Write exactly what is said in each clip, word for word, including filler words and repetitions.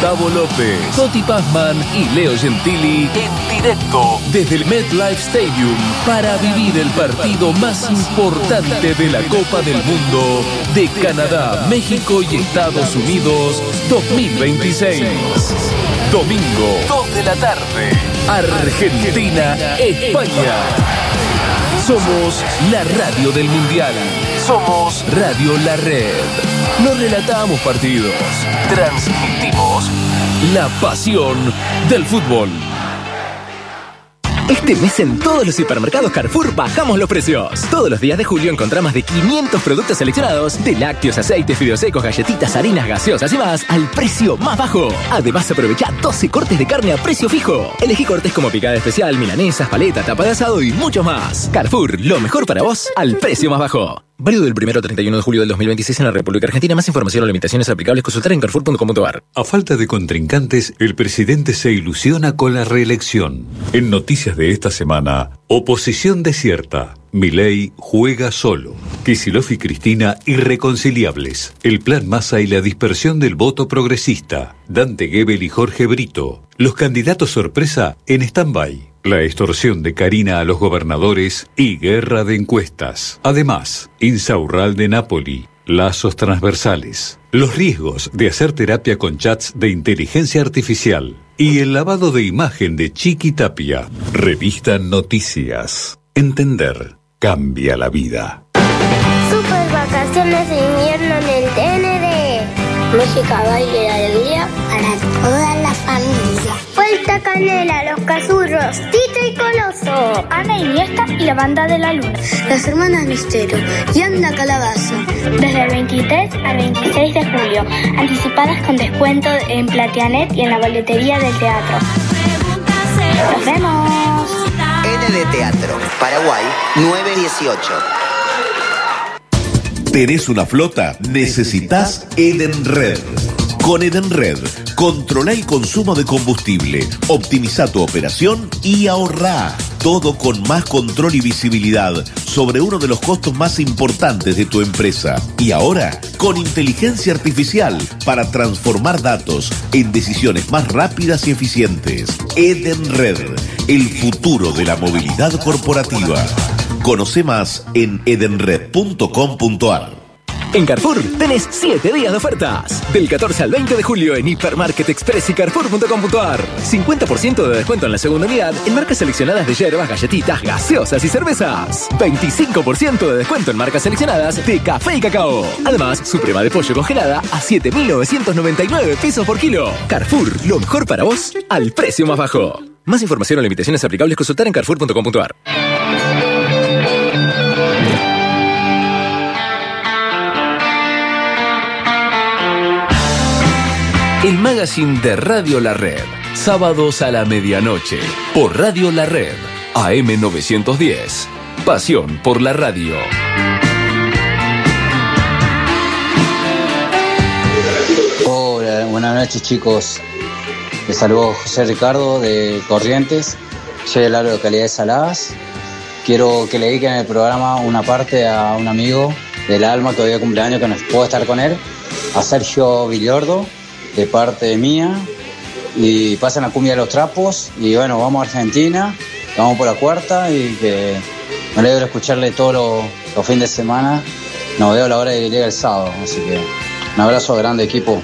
Gustavo López, Toti Pazman y Leo Gentili en directo desde el MetLife Stadium para vivir el partido más importante de la Copa del Mundo de Canadá, México y Estados Unidos dos mil veintiséis. Domingo, dos de la tarde. Argentina, España. Somos la radio del Mundial. Somos Radio La Red. No relatamos partidos. Transmitimos la pasión del fútbol. Este mes en todos los hipermercados Carrefour bajamos los precios. Todos los días de julio encontrás más de quinientos productos seleccionados, de lácteos, aceites, fideos secos, galletitas, harinas, gaseosas y más, al precio más bajo. Además, aprovecha doce cortes de carne a precio fijo. Elegí cortes como picada especial, milanesas, paleta, tapa de asado y mucho más. Carrefour, lo mejor para vos, al precio más bajo. Válido del primero al treinta y uno de julio del dos mil veintiséis en la República Argentina. Más información o limitaciones aplicables consultar en carrefour punto com punto a r. A falta de contrincantes, el presidente se ilusiona con la reelección. En noticias de esta semana, oposición desierta. Milei juega solo. Kicillof y Cristina irreconciliables. El plan Massa y la dispersión del voto progresista. Dante Gebel y Jorge Brito. Los candidatos sorpresa en stand-by. La extorsión de Karina a los gobernadores y guerra de encuestas. Además, Insaurralde de Napoli. Lazos transversales. Los riesgos de hacer terapia con chats de inteligencia artificial. Y el lavado de imagen de Chiqui Tapia. Revista Noticias. Entender cambia la vida. Super vacaciones de invierno en el T N D. Música, baile y alegría para toda la familia. Vuelta Canela, Los Cazurros, Tito y Coloso, Ana Iniesta y la Banda de la Luna, Las Hermanas Misterio y Anda Calabaza. Desde el veintitrés al veintiséis de julio, anticipadas con descuento en Platianet y en la boletería del teatro. ¡Nos vemos! N D Teatro, Paraguay, nueve dieciocho. ¿Tenés una flota? Necesitas Edenred. Con Edenred, controla el consumo de combustible, optimiza tu operación y ahorrá. Todo con más control y visibilidad sobre uno de los costos más importantes de tu empresa. Y ahora, con inteligencia artificial para transformar datos en decisiones más rápidas y eficientes. Edenred, el futuro de la movilidad corporativa. Conoce más en edenred punto com punto a r. En Carrefour tenés siete días de ofertas. Del catorce al veinte de julio en Hipermarket Express y carrefour punto com punto a r. cincuenta por ciento de descuento en la segunda unidad en marcas seleccionadas de hierbas, galletitas, gaseosas y cervezas. veinticinco por ciento de descuento en marcas seleccionadas de café y cacao. Además, suprema de pollo congelada a siete mil novecientos noventa y nueve pesos por kilo. Carrefour, lo mejor para vos al precio más bajo. Más información o limitaciones aplicables consultar en carrefour punto com punto a r. El magazine de Radio La Red, sábados a la medianoche, por Radio La Red, A M novecientos diez. Pasión por la radio. Hola, buenas noches chicos. Les saludo José Ricardo de Corrientes. Soy de la localidad de Saladas. Quiero que le dediquen el programa una parte a un amigo del alma que hoy de cumpleaños, que no puedo estar con él, a Sergio Villordo, de parte mía, y pasan la cumbia de los trapos, y bueno, vamos a Argentina, vamos por la cuarta, y que me alegro escucharle todos los, los fines de semana. Nos veo a la hora de que llegue el sábado, así que un abrazo grande, equipo.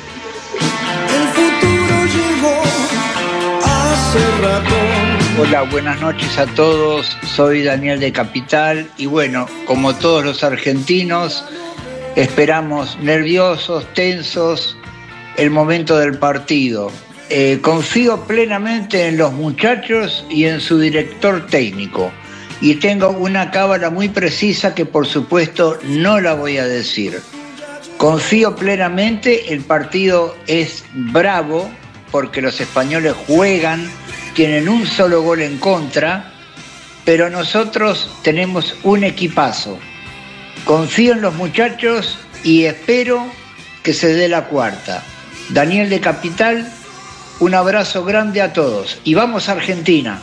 Hola, buenas noches a todos, soy Daniel de Capital, y bueno, como todos los argentinos, esperamos nerviosos, tensos, el momento del partido. Eh, confío plenamente en los muchachos y en su director técnico. Y tengo una cábala muy precisa que por supuesto no la voy a decir. Confío plenamente, el partido es bravo porque los españoles juegan, tienen un solo gol en contra, pero nosotros tenemos un equipazo. Confío en los muchachos y espero que se dé la cuarta. Daniel de Capital, un abrazo grande a todos. Y vamos a Argentina.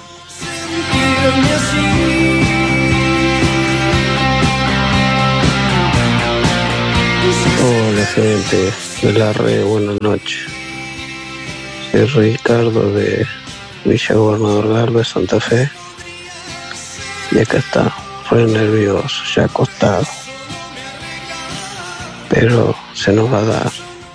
Hola gente de la red, buenas noches. soy Ricardo de Villa Gobernador Galvez, Santa Fe. Y acá está, re nervioso, ya acostado. Pero se nos va a dar.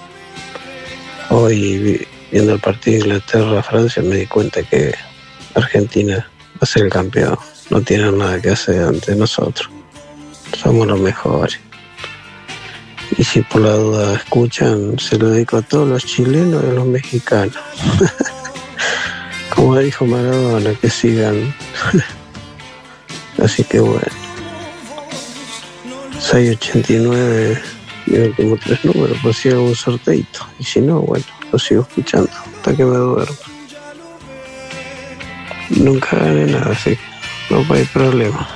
Hoy, viendo el partido de Inglaterra-Francia, me di cuenta que Argentina va a ser el campeón. No tienen nada que hacer ante nosotros. Somos los mejores. Y si por la duda escuchan, se lo dedico a todos los chilenos y a los mexicanos. Como dijo Maradona, que sigan. Así que bueno. seis ochenta y nueve, mi último tres números, pues si hago un sorteito. Y si no, bueno, lo sigo escuchando hasta que me duerma. Nunca gané nada, así que no hay problema.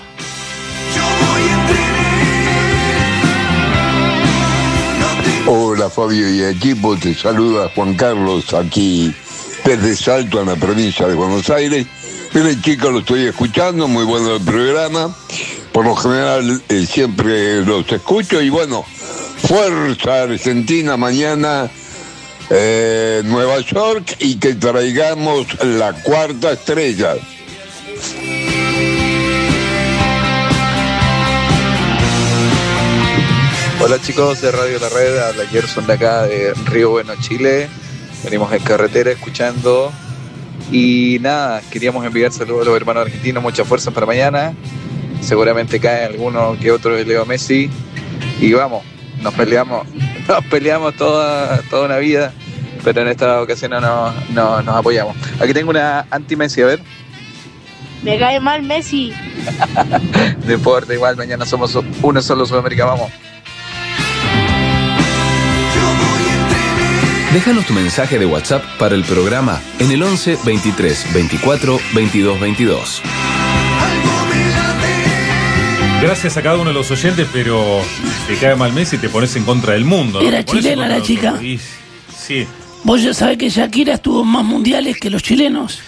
Hola Fabio y equipo, te saluda Juan Carlos aquí desde Salto, en la provincia de Buenos Aires. Miren chicos, lo estoy escuchando, muy bueno el programa. Por lo general eh, siempre los escucho y bueno, fuerza Argentina mañana, eh, Nueva York, y que traigamos la cuarta estrella. Hola chicos de Radio La Red, habla Gerson de acá de Río Bueno, Chile. Venimos en carretera escuchando y nada, queríamos enviar saludos a los hermanos argentinos, mucha fuerza para mañana. Seguramente cae alguno que otro de Leo Messi y vamos, nos peleamos, nos peleamos toda, toda una vida, pero en esta ocasión no, no, no, nos apoyamos. Aquí tengo una anti-Messi, a ver. Me cae mal Messi. No importa, igual mañana somos uno solo Sudamérica, vamos. Déjanos tu mensaje de WhatsApp para el programa en el once veintitrés veinticuatro veintidós veintidós. Gracias a cada uno de los oyentes, pero te cae mal Messi y te pones en contra del mundo, ¿no? Era chilena la chica. Y, sí. Vos ya sabés que Shakira estuvo en más mundiales que los chilenos.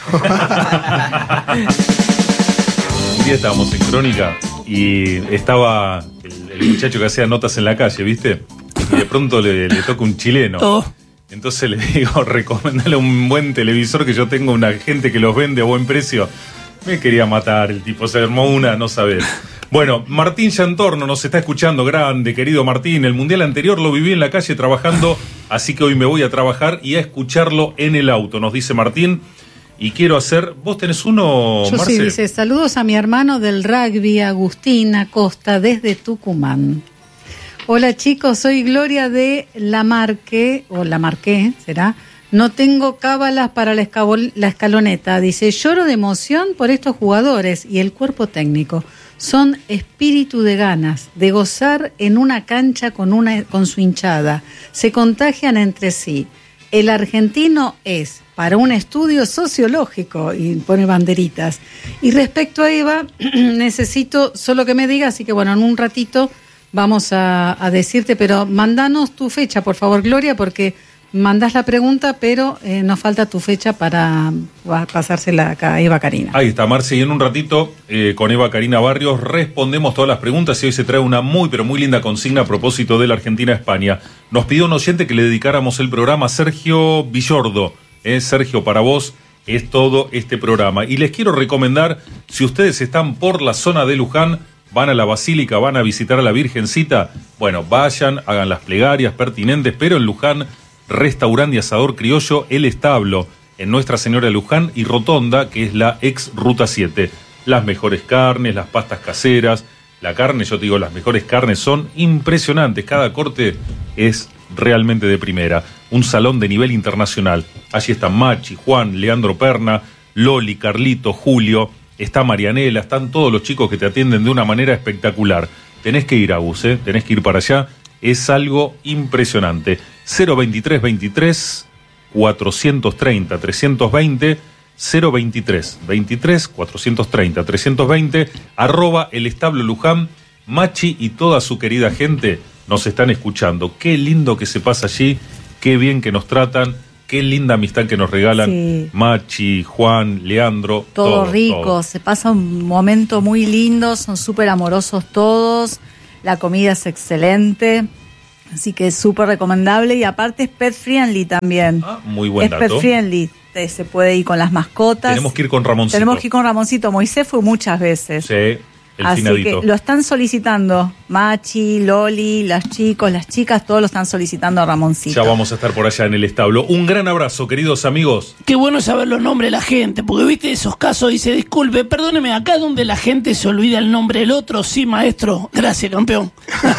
Un día estábamos en Crónica y estaba el, el muchacho que hacía notas en la calle, ¿viste? Y de pronto le, le toca un chileno. Oh. Entonces le digo, recomendale un buen televisor que yo tengo, una gente que los vende a buen precio. Me quería matar el tipo, se armó una, no sabés. Bueno, Martín Llantorno nos está escuchando, grande, querido Martín. El mundial anterior lo viví en la calle trabajando, así que hoy me voy a trabajar y a escucharlo en el auto, nos dice Martín. Y quiero hacer, ¿vos tenés uno, Yo Marce? sí, dice, saludos a mi hermano del rugby, Agustín Acosta, desde Tucumán. Hola chicos, soy Gloria de Lamarque, o Lamarque, ¿será? No tengo cábalas para la, escabol- la escaloneta. Dice, lloro de emoción por estos jugadores y el cuerpo técnico. Son espíritu de ganas, de gozar en una cancha con, una, con su hinchada. Se contagian entre sí. El argentino es para un estudio sociológico, y pone banderitas. Y respecto a Eva, necesito solo que me diga, así que bueno, en un ratito vamos a, a decirte, pero mandanos tu fecha, por favor, Gloria, porque mandás la pregunta, pero eh, nos falta tu fecha para pasársela acá a Eva Karina. Ahí está, Marce, y en un ratito eh, con Eva Karina Barrios respondemos todas las preguntas y hoy se trae una muy, pero muy linda consigna a propósito de la Argentina-España. Nos pidió un oyente que le dedicáramos el programa a Sergio Villordo. Eh, Sergio, para vos es todo este programa. Y les quiero recomendar, si ustedes están por la zona de Luján, van a la Basílica, van a visitar a la Virgencita, bueno, vayan, hagan las plegarias pertinentes, pero en Luján, restaurante y asador criollo El Establo, en Nuestra Señora de Luján y Rotonda, que es la ex Ruta siete. Las mejores carnes, las pastas caseras, la carne, yo te digo, las mejores carnes son impresionantes, cada corte es realmente de primera. Un salón de nivel internacional. Allí están Machi, Juan, Leandro Perna, Loli, Carlito, Julio, está Marianela, están todos los chicos que te atienden de una manera espectacular. Tenés que ir a Bus, ¿eh? Tenés que ir para allá, es algo impresionante. cero veintitrés veintitrés cuatrocientos treinta trescientos veinte, cero veintitrés veintitrés cuatrocientos treinta trescientos veinte, arroba El Establo Luján. Machi y toda su querida gente nos están escuchando. Qué lindo que se pasa allí, qué bien que nos tratan, qué linda amistad que nos regalan. Sí. Machi, Juan, Leandro. Todo, todo rico, todo. Se pasa un momento muy lindo, son súper amorosos todos, la comida es excelente. Así que es súper recomendable y aparte es pet friendly también. Ah, muy buen es dato. pet friendly. Se puede ir con las mascotas. Tenemos que ir con Ramoncito. Tenemos que ir con Ramoncito. Moisés fue muchas veces. Sí, el Así finadito. que lo están solicitando. Machi, Loli, las chicos, las chicas, todos lo están solicitando a Ramoncito. Ya vamos a estar por allá en el establo. Un gran abrazo, queridos amigos. Qué bueno saber los nombres de la gente, porque viste esos casos, dice, disculpe, perdóneme, acá donde la gente se olvida el nombre del otro, sí, maestro. Gracias, campeón.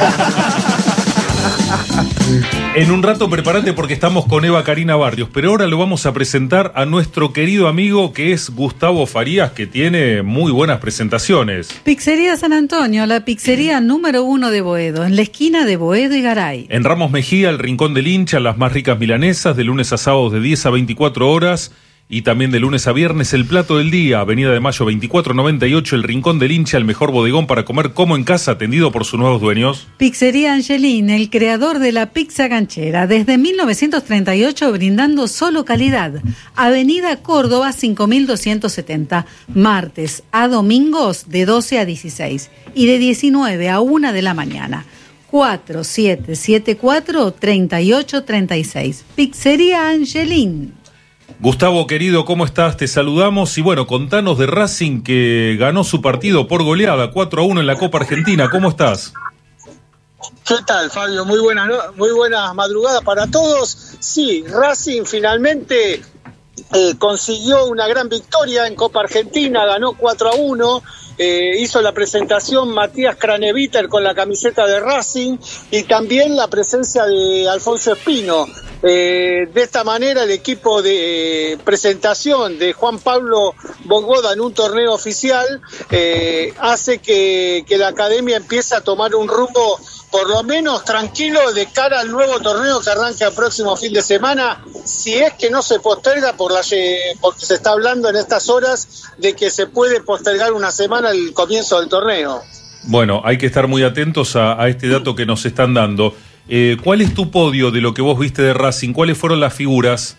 En un rato prepárate porque estamos con Eva Karina Barrios, pero ahora lo vamos a presentar a nuestro querido amigo que es Gustavo Farías, que tiene muy buenas presentaciones. Pizzería San Antonio, la pizzería número uno de Boedo, en la esquina de Boedo y Garay. En Ramos Mejía, el Rincón del Hincha, las más ricas milanesas, de lunes a sábados de diez a veinticuatro horas. Y también de lunes a viernes el plato del día, Avenida de Mayo veinticuatro noventa y ocho, el Rincón del Hincha, el mejor bodegón para comer como en casa, atendido por sus nuevos dueños. Pizzería Angelín, el creador de la pizza ganchera, desde mil novecientos treinta y ocho brindando solo calidad. Avenida Córdoba cinco mil doscientos setenta, martes a domingos de doce a dieciséis y de diecinueve a una de la mañana. cuatro siete siete cuatro, tres ocho tres seis. Pizzería Angelín. Gustavo, querido, ¿cómo estás? Te saludamos y bueno, contanos de Racing que ganó su partido por goleada cuatro a uno en la Copa Argentina. ¿Cómo estás? ¿Qué tal, Fabio? Muy buenas, no- muy buenas madrugadas para todos. Sí, Racing finalmente eh, consiguió una gran victoria en Copa Argentina, ganó cuatro a uno. Eh, hizo la presentación Matías Craneviter con la camiseta de Racing y también la presencia de Alfonso Espino. Eh, de esta manera el equipo de presentación de Juan Pablo Bongoda en un torneo oficial eh, hace que, que la academia empiece a tomar un rumbo por lo menos tranquilo de cara al nuevo torneo que arranca el próximo fin de semana, si es que no se posterga, por la, porque se está hablando en estas horas de que se puede postergar una semana el comienzo del torneo. Bueno, hay que estar muy atentos a, a este dato que nos están dando. Eh, ¿Cuál es tu podio de lo que vos viste de Racing? ¿Cuáles fueron las figuras?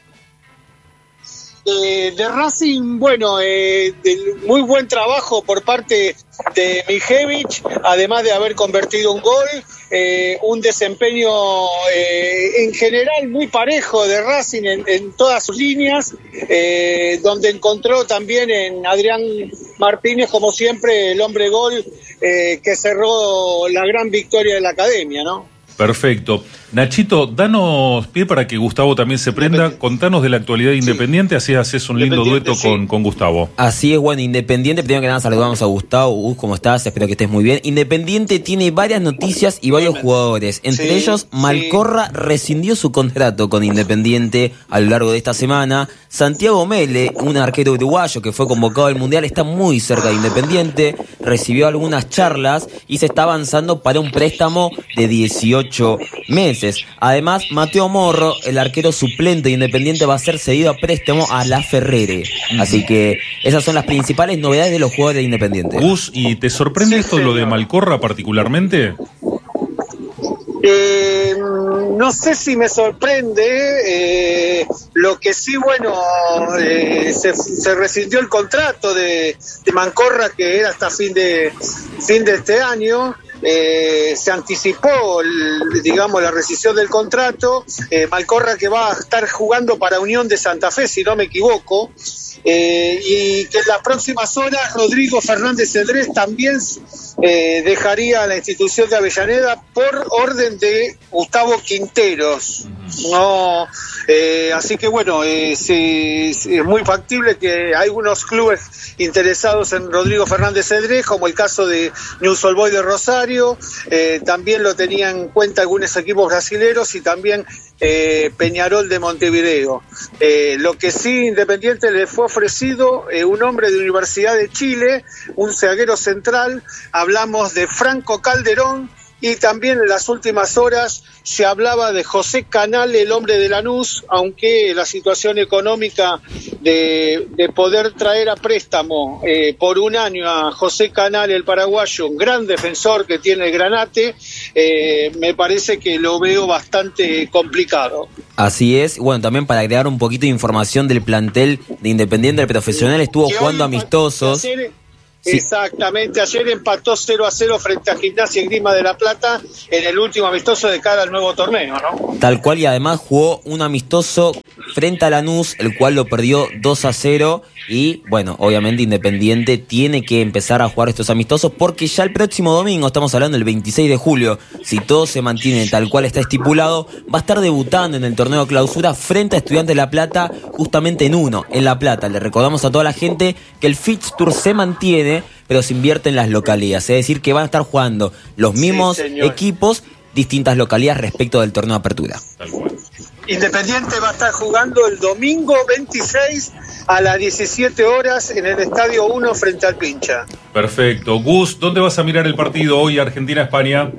Eh, de Racing, bueno, eh, de muy buen trabajo por parte de Mijevich, además de haber convertido un gol, eh, un desempeño eh, en general muy parejo de Racing en, en todas sus líneas, eh, donde encontró también en Adrián Martínez, como siempre, el hombre gol eh, que cerró la gran victoria de la academia, ¿no? Perfecto. Nachito, danos pie para que Gustavo también se prenda. Contanos de la actualidad de Independiente, así haces un lindo dueto sí. con, con Gustavo. Así es, bueno, Independiente, primero que nada saludamos a Gustavo. Gus, ¿cómo estás? Espero que estés muy bien. Independiente tiene varias noticias y varios jugadores. Entre Sí, ellos, Malcorra rescindió su contrato con Independiente a lo largo de esta semana. Santiago Mele, un arquero uruguayo que fue convocado al Mundial, está muy cerca de Independiente. Recibió algunas charlas y se está avanzando para un préstamo de dieciocho meses. Además, Mateo Morro, el arquero suplente de Independiente, va a ser cedido a préstamo a La Ferrere. Así que esas son las principales novedades de los jugadores de Independiente. Gus, ¿y te sorprende esto lo de Malcorra particularmente? Eh, no sé si me sorprende, eh, lo que sí, bueno, eh, se, se rescindió el contrato de, de Malcorra, que era hasta fin de, fin de este año. Eh, se anticipó, el, digamos, la rescisión del contrato. eh, Malcorra, que va a estar jugando para Unión de Santa Fe, si no me equivoco, eh, y que en las próximas horas Rodrigo Fernández Cedrés también eh, dejaría la institución de Avellaneda por orden de Gustavo Quinteros. No, eh, así que bueno, eh, sí, sí, es muy factible que hay algunos clubes interesados en Rodrigo Fernández Cedrés, como el caso de Newell's Old Boys de Rosario, eh, también lo tenían en cuenta algunos equipos brasileros y también eh, Peñarol de Montevideo. Eh, lo que sí, Independiente le fue ofrecido eh, un hombre de Universidad de Chile, un zaguero central, hablamos de Franco Calderón, y también en las últimas horas se hablaba de José Canal, el hombre de Lanús, aunque la situación económica de, de poder traer a préstamo eh, por un año a José Canal, el paraguayo, un gran defensor que tiene el Granate, eh, me parece que lo veo bastante complicado. Así es. Bueno, también para agregar un poquito de información del plantel de Independiente, el profesional estuvo Que jugando hoy amistosos. hacer- Sí. Exactamente, ayer empató cero a cero frente a Gimnasia y Grima de la Plata en el último amistoso de cara al nuevo torneo, ¿no? Tal cual, y además jugó un amistoso frente a Lanús, el cual lo perdió dos a cero. Y bueno, obviamente Independiente tiene que empezar a jugar estos amistosos porque ya el próximo domingo, estamos hablando del veintiséis de julio, si todo se mantiene tal cual está estipulado, va a estar debutando en el torneo clausura frente a Estudiantes de La Plata, justamente en uno, en La Plata. Le recordamos a toda la gente que el fixture se mantiene, pero se invierte en las localidades, es decir, que van a estar jugando los mismos Sí, señor. equipos, distintas localidades respecto del torneo de apertura. Independiente va a estar jugando el domingo veintiséis a las diecisiete horas en el Estadio uno frente al Pincha. Perfecto. Gus, ¿dónde vas a mirar el partido hoy, Argentina-España?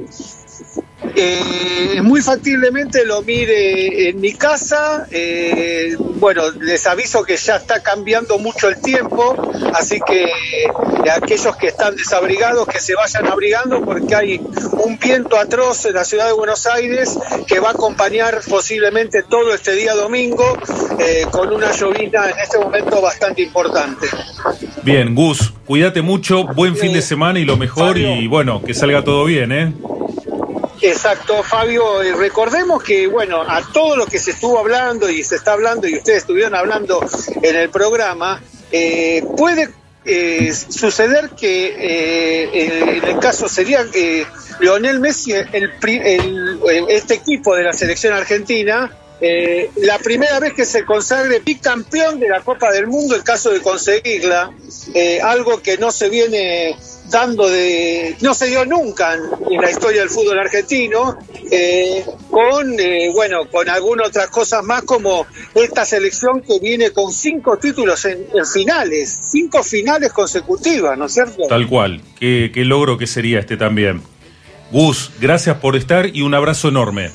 Eh, muy factiblemente lo mire en mi casa. Eh, bueno, les aviso que ya está cambiando mucho el tiempo, así que eh, aquellos que están desabrigados que se vayan abrigando porque hay un viento atroz en la ciudad de Buenos Aires que va a acompañar posiblemente todo este día domingo eh, con una llovizna en este momento bastante importante. Bien, Gus, cuídate mucho, buen fin de semana y lo mejor, y bueno, que salga todo bien, ¿eh? Exacto, Fabio. Eh, recordemos que, bueno, a todo lo que se estuvo hablando y se está hablando y ustedes estuvieron hablando en el programa, eh, puede eh, suceder que eh, en el caso sería eh, Lionel Messi, el, el, el, este equipo de la selección argentina, eh, la primera vez que se consagre bicampeón de la Copa del Mundo, el caso de conseguirla, eh, algo que no se viene dando de, no se dio nunca en, en la historia del fútbol argentino, eh, con eh, bueno, con algunas otras cosas más, como esta selección que viene con cinco títulos en, en finales, cinco finales consecutivas, ¿no es cierto? Tal cual, qué, qué logro que sería este también. Gus, gracias por estar y un abrazo enorme.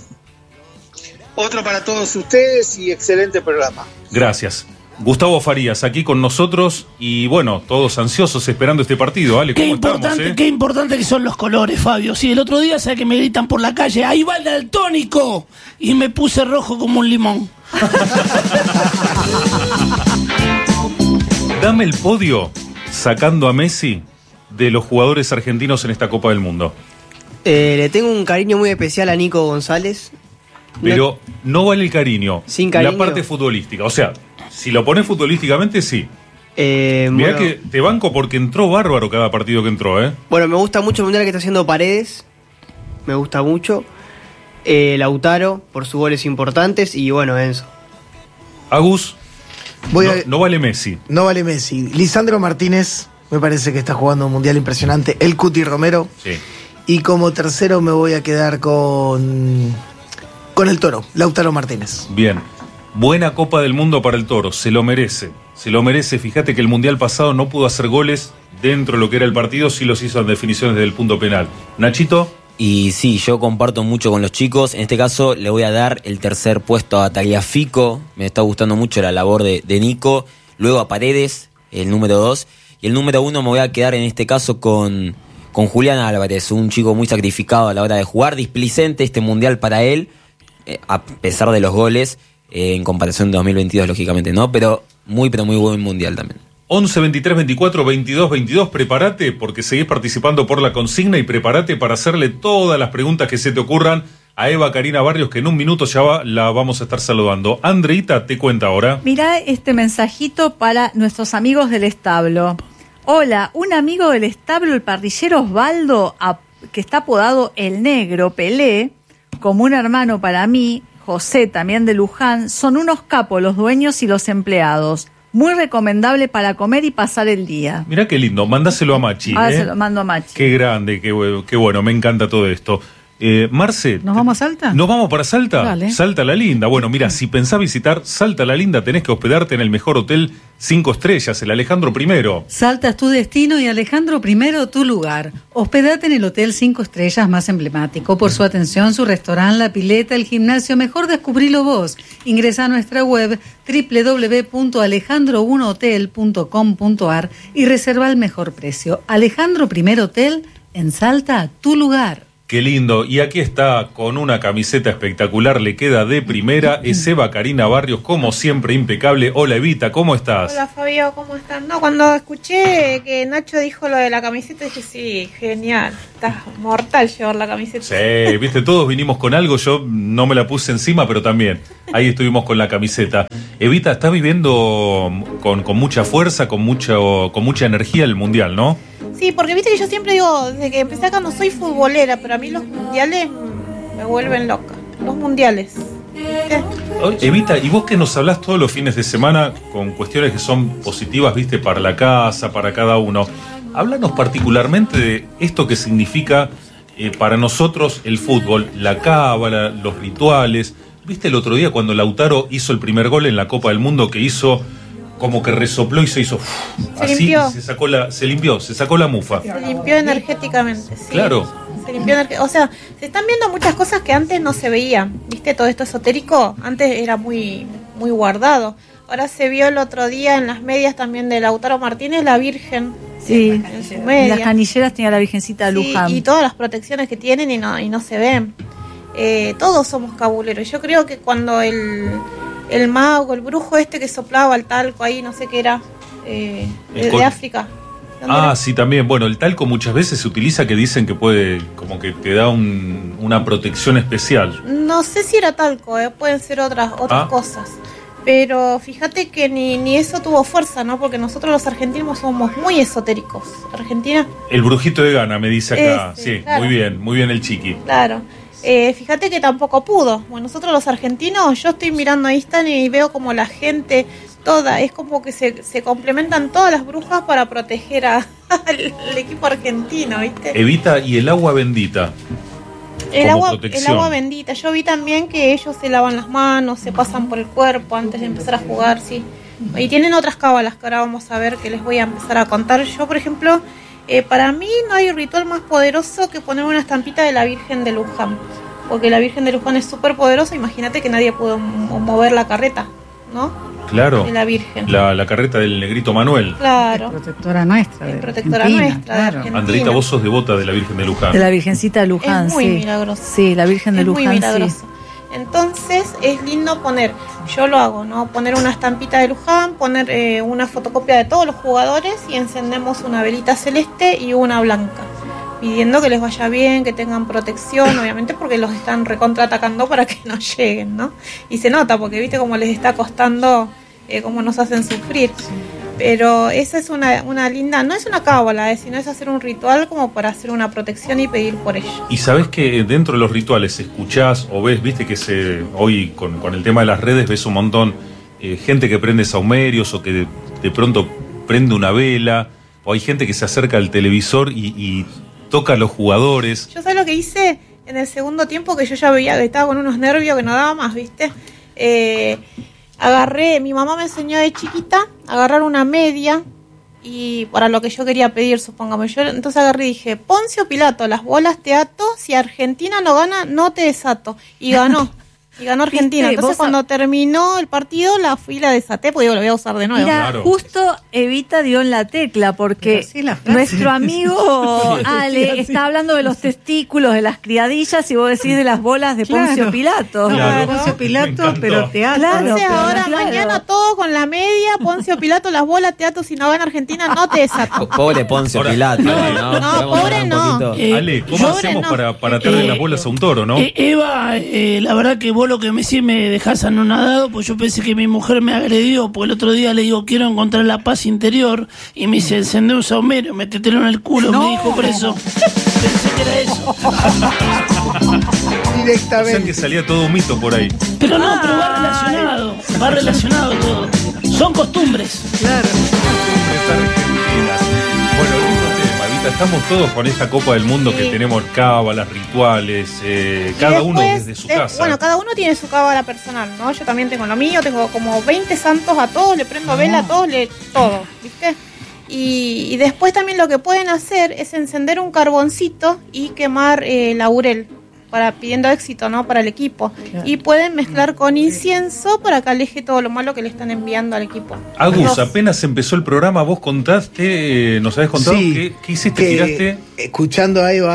Otro para todos ustedes y excelente programa. Gracias. Gustavo Farías aquí con nosotros y bueno, todos ansiosos esperando este partido. Ale, Qué ¿cómo importante, estamos, eh? qué importante que son los colores, Fabio. Sí, el otro día, ¿sabes que me gritan por la calle? ¡Ahí va el daltónico! Y me puse rojo como un limón. Dame el podio sacando a Messi de los jugadores argentinos en esta Copa del Mundo. Eh, le tengo un cariño muy especial a Nico González. Pero no vale el cariño. Sin cariño. La parte futbolística. O sea, si lo pones futbolísticamente, sí. Eh, Mirá bueno, que te banco porque entró bárbaro cada partido que entró, ¿eh? bueno, me gusta mucho el mundial que está haciendo Paredes. Me gusta mucho. Eh, Lautaro, por sus goles importantes. Y bueno, Enzo. Agus, Voy no, a- no vale Messi. No vale Messi. Lisandro Martínez, me parece que está jugando un mundial impresionante. El Cuti Romero. Sí. Y como tercero me voy a quedar con, con el Toro, Lautaro Martínez. Bien. Buena Copa del Mundo para el Toro. Se lo merece. Se lo merece. Fíjate que el Mundial pasado no pudo hacer goles dentro de lo que era el partido, sí los hizo en definiciones del punto penal. Nachito. Y sí, yo comparto mucho con los chicos. En este caso le voy a dar el tercer puesto a Tagliafico. Me está gustando mucho la labor de, de Nico. Luego a Paredes, el número dos. Y el número uno me voy a quedar en este caso con, con Julián Álvarez, un chico muy sacrificado a la hora de jugar. Displicente este mundial para él, eh, a pesar de los goles, eh, en comparación de dos mil veintidós, lógicamente, ¿no? Pero muy, pero muy buen mundial también. once, veintitrés, veinticuatro, veintidós, veintidós, prepárate porque seguís participando por la consigna y prepárate para hacerle todas las preguntas que se te ocurran a Eva Karina Barrios, que en un minuto ya va, la vamos a estar saludando. Andreita, te cuenta ahora. Mirá este mensajito para nuestros amigos del establo. Hola, un amigo del establo, el parrillero Osvaldo, a- que está apodado El Negro, Pelé, como un hermano para mí, José también de Luján, son unos capos los dueños y los empleados. Muy recomendable para comer y pasar el día. Mirá qué lindo, mandáselo a Machi. Ahora ¿eh? se lo mando a Machi. Qué grande, qué, bu- qué bueno, me encanta todo esto. Eh, Marce, ¿Nos vamos a Salta? ¿nos vamos para Salta? Dale. Salta la Linda. Bueno, mira, si pensás visitar Salta la Linda, tenés que hospedarte en el mejor hotel cinco estrellas, el Alejandro primero. Salta es tu destino y Alejandro primero tu lugar. Hospedate en el hotel cinco estrellas más emblemático por su atención, su restaurante, la pileta, el gimnasio. Mejor descubrilo vos. Ingresa a nuestra web doble u doble u doble u punto alejandro uno hotel punto com punto a r y reserva el mejor precio. Alejandro primero Hotel en Salta, tu lugar. Qué lindo. Y aquí está con una camiseta espectacular, le queda de primera. Es Eva Karina Barrios, como siempre, impecable. Hola Evita, ¿cómo estás? Hola Fabio, ¿cómo estás? No, cuando escuché que Nacho dijo lo de la camiseta, dije, sí, genial. Está mortal llevar la camiseta. Sí, viste, todos vinimos con algo. Yo no me la puse encima, pero también. Ahí estuvimos con la camiseta. Evita, estás viviendo con, con mucha fuerza, con, mucho, con mucha energía el Mundial, ¿no? Sí, porque viste que yo siempre digo, desde que empecé acá no soy futbolera, pero a mí los mundiales me vuelven loca. Los mundiales. ¿Viste? Evita, y vos que nos hablás todos los fines de semana con cuestiones que son positivas, viste, para la casa, para cada uno. Háblanos particularmente de esto que significa eh, para nosotros el fútbol, la cábala, los rituales. ¿Viste el otro día cuando Lautaro hizo el primer gol en la Copa del Mundo, que hizo como que resopló y se hizo uff, se así, limpió. se sacó la, se limpió, se sacó la mufa? Se limpió energéticamente, sí. Claro. Se limpió energéticamente. O sea, se están viendo muchas cosas que antes no se veían. ¿Viste? Todo esto esotérico antes era muy, muy guardado. Ahora se vio el otro día en las medias también de Lautaro Martínez, la Virgen. Sí, en su media. en las canilleras tenía la Virgencita de Luján. Sí, y todas las protecciones que tienen y no, y no se ven. Eh, todos somos cabuleros. Yo creo que cuando el, el mago, el brujo este que soplaba el talco ahí, no sé qué era, eh, de, de África. Ah, era? sí, también. Bueno, el talco muchas veces se utiliza, que dicen que puede, como que te da un, una protección especial. No sé si era talco, eh, pueden ser otras, otras Ah. cosas. Pero fíjate que ni, ni eso tuvo fuerza, ¿no? Porque nosotros los argentinos somos muy esotéricos. Argentina, El brujito de Gana, me dice acá. Ese, sí, claro. muy bien, muy bien el chiqui. claro. Eh, fíjate que tampoco pudo. Bueno, nosotros los argentinos, yo estoy mirando Instagram y veo como la gente toda, es como que se, se complementan todas las brujas para proteger a- al, al equipo argentino, ¿viste? Evita, y el agua bendita. El como agua, el protección. agua bendita. Yo vi también que ellos se lavan las manos, se pasan por el cuerpo antes de empezar a jugar, sí. Y tienen otras cábalas que ahora vamos a ver, que les voy a empezar a contar. Yo, por ejemplo, eh, para mí no hay ritual más poderoso que poner una estampita de la Virgen de Luján. Porque la Virgen de Luján es súper poderosa. Imagínate que nadie pudo mo- mover la carreta, ¿no? Claro. De la Virgen. La, la carreta del negrito Manuel. Claro. Protectora nuestra. de Protectora Argentina, nuestra, de claro. Argentina. Andreita, vos sos devota de la Virgen de Luján. De la Virgencita de Luján, Es muy sí. milagroso. Sí, la Virgen de Es muy Luján, sí. milagroso. Entonces es lindo poner, yo lo hago, ¿no? Poner una estampita de Luján, poner eh, una fotocopia de todos los jugadores y encendemos una velita celeste y una blanca, pidiendo que les vaya bien, que tengan protección, obviamente porque los están recontraatacando para que no lleguen, ¿no? Y se nota porque viste cómo les está costando, eh, cómo nos hacen sufrir. Pero esa es una, una linda, no es una cábala, eh, sino es hacer un ritual como para hacer una protección y pedir por ellos. Y sabés que dentro de los rituales escuchás o ves, viste que se hoy con, con el tema de las redes ves un montón eh, gente que prende saumerios o que de, de pronto prende una vela, o hay gente que se acerca al televisor y, y toca a los jugadores. Yo sé lo que hice en el segundo tiempo, que yo ya veía que estaba con unos nervios que no daba más, ¿viste? Eh, agarré, mi mamá me enseñó de chiquita a agarrar una media y para lo que yo quería pedir, supongamos. Yo entonces agarré y dije, Poncio Pilato, las bolas te ato, si Argentina no gana, no te desato. Y ganó. Y ganó Argentina. ¿Viste? Entonces Vos cuando terminó el partido, la fui y la desaté, porque digo, lo voy a usar de nuevo. Mira, justo Evita dio en la tecla porque nuestro amigo Ale Sí, está hablando de los testículos, de las criadillas y vos decís de las bolas de Claro. Poncio Pilato. Claro. Poncio Pilato, pero teatro. Claro. Entonces ahora claro. mañana todo con la media, Poncio Pilato, las bolas, teatro, si no gana Argentina, no te desato. Pobre Poncio Pilato. No, no, Podemos pobre hablar un no. poquito. Eh, Ale, ¿cómo Pobre hacemos no. para, para atarle Eh, las bolas a un toro, no? Eh, Eva, eh, la verdad que vos lo que me sí me dejás anonadado, pues yo pensé que mi mujer me agredió, porque el otro día le digo, quiero encontrar la paz interior, y me dice, encendé un saumerio, métetelo en el culo, me dijo por eso. Pensé que era eso. O sea que salía todo un mito por ahí. Pero no, pero va relacionado, va relacionado todo. Son costumbres. Claro. Bueno, lindo tema, Evita. Estamos todos con esta Copa del Mundo que tenemos cábalas, rituales, eh, Y cada uno después, desde su de- casa. Bueno, cada uno tiene su cábala personal, ¿no? Yo también tengo lo mío, tengo como veinte santos a todos, le prendo vela a todos, le todo, ¿viste? Y, y después también lo que pueden hacer es encender un carboncito y quemar eh, laurel, para pidiendo éxito, ¿no? Para el equipo. Y pueden mezclar con incienso para que aleje todo lo malo que le están enviando al equipo. Agus, Dos. apenas empezó el programa, vos contaste, eh, nos habés contado Sí, qué, qué hiciste, que, tiraste. escuchando a Eva,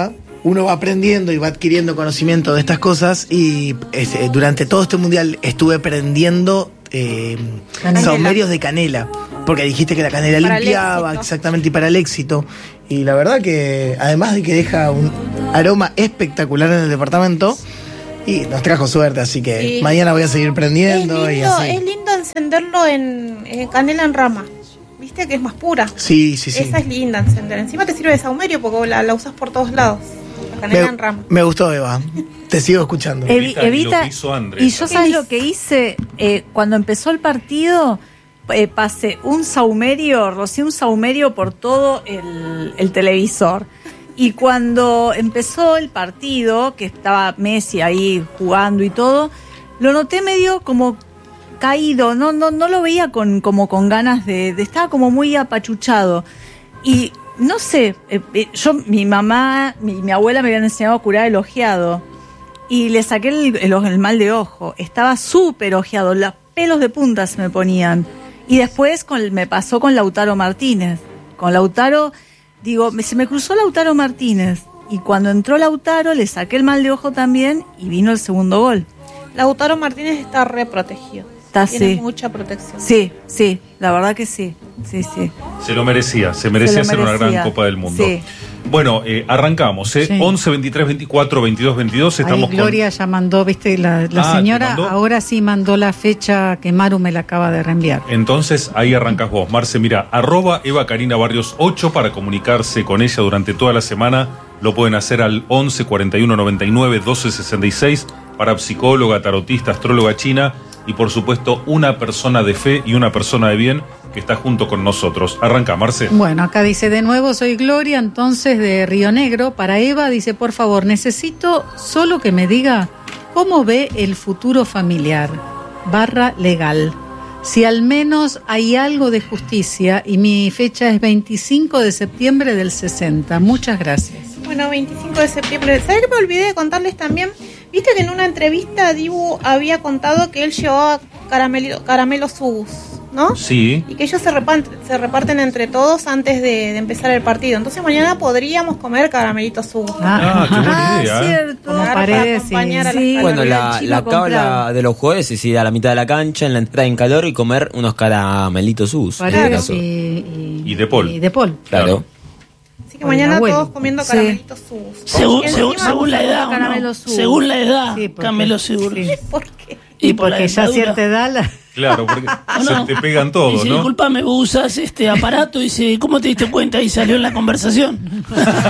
uno va aprendiendo y va adquiriendo conocimiento de estas cosas y este, durante todo este mundial estuve aprendiendo eh, saumerios de canela, porque dijiste que la canela Para el limpiaba, éxito. exactamente, y para el éxito. Y la verdad que además de que deja un aroma espectacular en el departamento, y nos trajo suerte, así que Sí. mañana voy a seguir prendiendo Es y lindo, así. es lindo encenderlo en, en canela en rama. Viste que es más pura. Sí, sí, sí. Esa es linda encender. Encima te sirve de saumerio porque la, la usas por todos lados. La canela en rama. Me, me gustó, Eva. Te sigo escuchando. Evi- Evita, Andrés. y yo sabes lo que hice eh, cuando empezó el partido, eh, pasé un saumerio, rocié un saumerio por todo el, el televisor. Y cuando empezó el partido, que estaba Messi ahí jugando y todo, lo noté medio como caído, no, no, no lo veía con, como con ganas de, de estaba como muy apachuchado. Y no sé, eh, eh, yo, mi mamá, mi, mi abuela me habían enseñado a curar el ojeado. Y le saqué el, el, el mal de ojo. Estaba súper ojeado, los pelos de punta se me ponían. Y después con, me pasó con Lautaro Martínez. Con Lautaro, digo, me- se me cruzó Lautaro Martínez. Y cuando entró Lautaro, le saqué el mal de ojo también y vino el segundo gol. Lautaro Martínez está re protegido. Está Tiene así. mucha protección. Sí, sí, la verdad que sí. Sí, sí. Se lo merecía, se merecía Se lo ser una merecía. gran Copa del Mundo. Sí. Bueno, eh, arrancamos, ¿eh? Sí. once, veintitrés, veinticuatro, veintidós, veintidós. Ahí Estamos con. Gloria ya mandó, viste, la, la Ah, ¿te señora mandó? ahora sí mandó la fecha que Maru me la acaba de reenviar. Entonces ahí arrancas vos, Marce. Mira, arroba Eva Karina Barrios ocho para comunicarse con ella durante toda la semana. Lo pueden hacer al once, cuarenta y uno, noventa y nueve, doce, sesenta y seis para psicóloga, tarotista, astróloga china y por supuesto una persona de fe y una persona de bien que está junto con nosotros. Arranca, Marce. Bueno, acá dice de nuevo, soy Gloria, entonces de Río Negro. Para Eva dice, por favor, necesito solo que me diga cómo ve el futuro familiar, barra legal. Si al menos hay algo de justicia y mi fecha es veinticinco de septiembre del sesenta. Muchas gracias. Bueno, veinticinco de septiembre. ¿Sabes que me olvidé de contarles también? Viste que en una entrevista Dibu había contado que él llevaba caramelo, caramelos Subus, ¿no? Sí. Y que ellos se reparten, se reparten entre todos antes de, de empezar el partido. Entonces mañana podríamos comer caramelitos Subus. Ah, qué buena idea, ¿eh? cierto. Como Para Paredes, acompañar a las sí. Bueno, la, chino la comprado. cabla de los jueves es ir a la mitad de la cancha, en la entrada en calor y comer unos caramelitos sus. en este Paredes caso. y, y, Y de Paul. y de Paul. Claro. Así que Con el mañana abuelo. todos comiendo Sí. caramelitos Subus. Según, Y según, encima- según la edad, ¿o no? Caramelo Sur. Según la edad, Sí, porque- Camelo seguro. sí. ¿Por qué? Y por la porque ya a dentadura. cierta edad la- Claro, porque no. se te pegan Y todos, dice, ¿no? disculpame, vos usás este aparato. Y dice, ¿cómo te diste cuenta? Y salió en la conversación.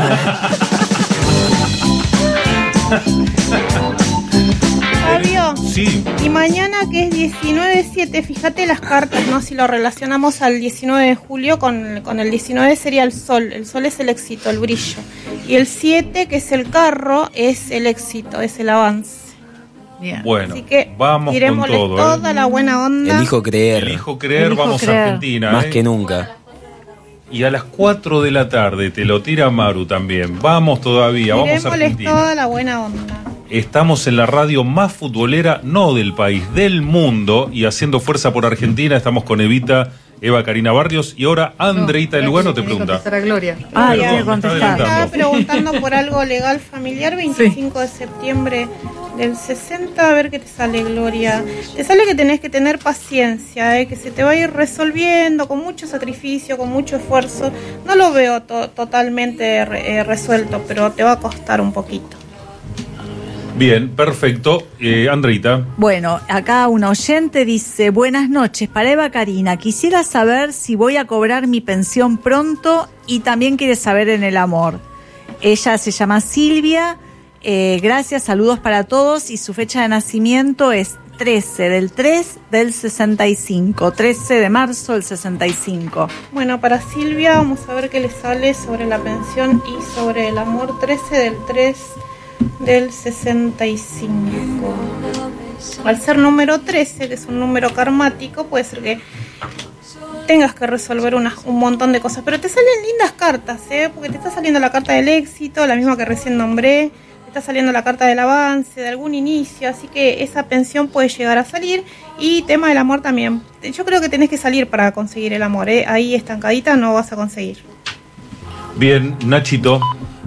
Fabio, Sí. y mañana que es diecinueve siete, fíjate las cartas, ¿no? Si lo relacionamos al diecinueve de julio, con, con el diecinueve sería el sol. El sol es el éxito, el brillo. Y el siete, que es el carro, es el éxito, es el avance. Bien. Bueno, Así que vamos con tirémosle todo, toda ¿eh? la buena onda. Elijo creer. Elijo creer, Elijo vamos creer. a Argentina. Más ¿eh? que nunca. Y a las cuatro de la tarde te lo tira Maru también. Vamos todavía, vamos a Tirémosle Argentina. toda la buena onda. Estamos en la radio más futbolera, no del país, del mundo. Y haciendo fuerza por Argentina, estamos con Evita, Eva Karina Barrios. Y ahora Andreita del Lugano te Tiene que pregunta. contestar a Gloria. Ah, Perdón, tiene que me está contestar. adelantando. Estaba preguntando por algo legal familiar, veinticinco de septiembre del sesenta, a ver qué te sale, Gloria. Te sale que tenés que tener paciencia, ¿eh? Que se te va a ir resolviendo con mucho sacrificio, con mucho esfuerzo. No lo veo to- totalmente re- eh, resuelto, pero te va a costar un poquito. Bien, perfecto. Eh, Andreita. Bueno, acá un oyente dice, buenas noches, para Eva Karina, quisiera saber si voy a cobrar mi pensión pronto y también quiere saber en el amor. Ella se llama Silvia, eh, gracias, saludos para todos y su fecha de nacimiento es trece del tres del sesenta y cinco, trece de marzo del sesenta y cinco. Bueno, para Silvia vamos a ver qué le sale sobre la pensión y sobre el amor. Trece del tres del sesenta y cinco. Al ser número trece, que es un número karmático, puede ser que tengas que resolver una- un montón de cosas, pero te salen lindas cartas, ¿eh? Porque te está saliendo la carta del éxito, la misma que recién nombré, te está saliendo la carta del avance, de algún inicio, así que esa pensión puede llegar a salir. Y tema del amor también. Yo creo que tenés que salir para conseguir el amor, ¿eh? Ahí estancadita no vas a conseguir. Bien, Nachito.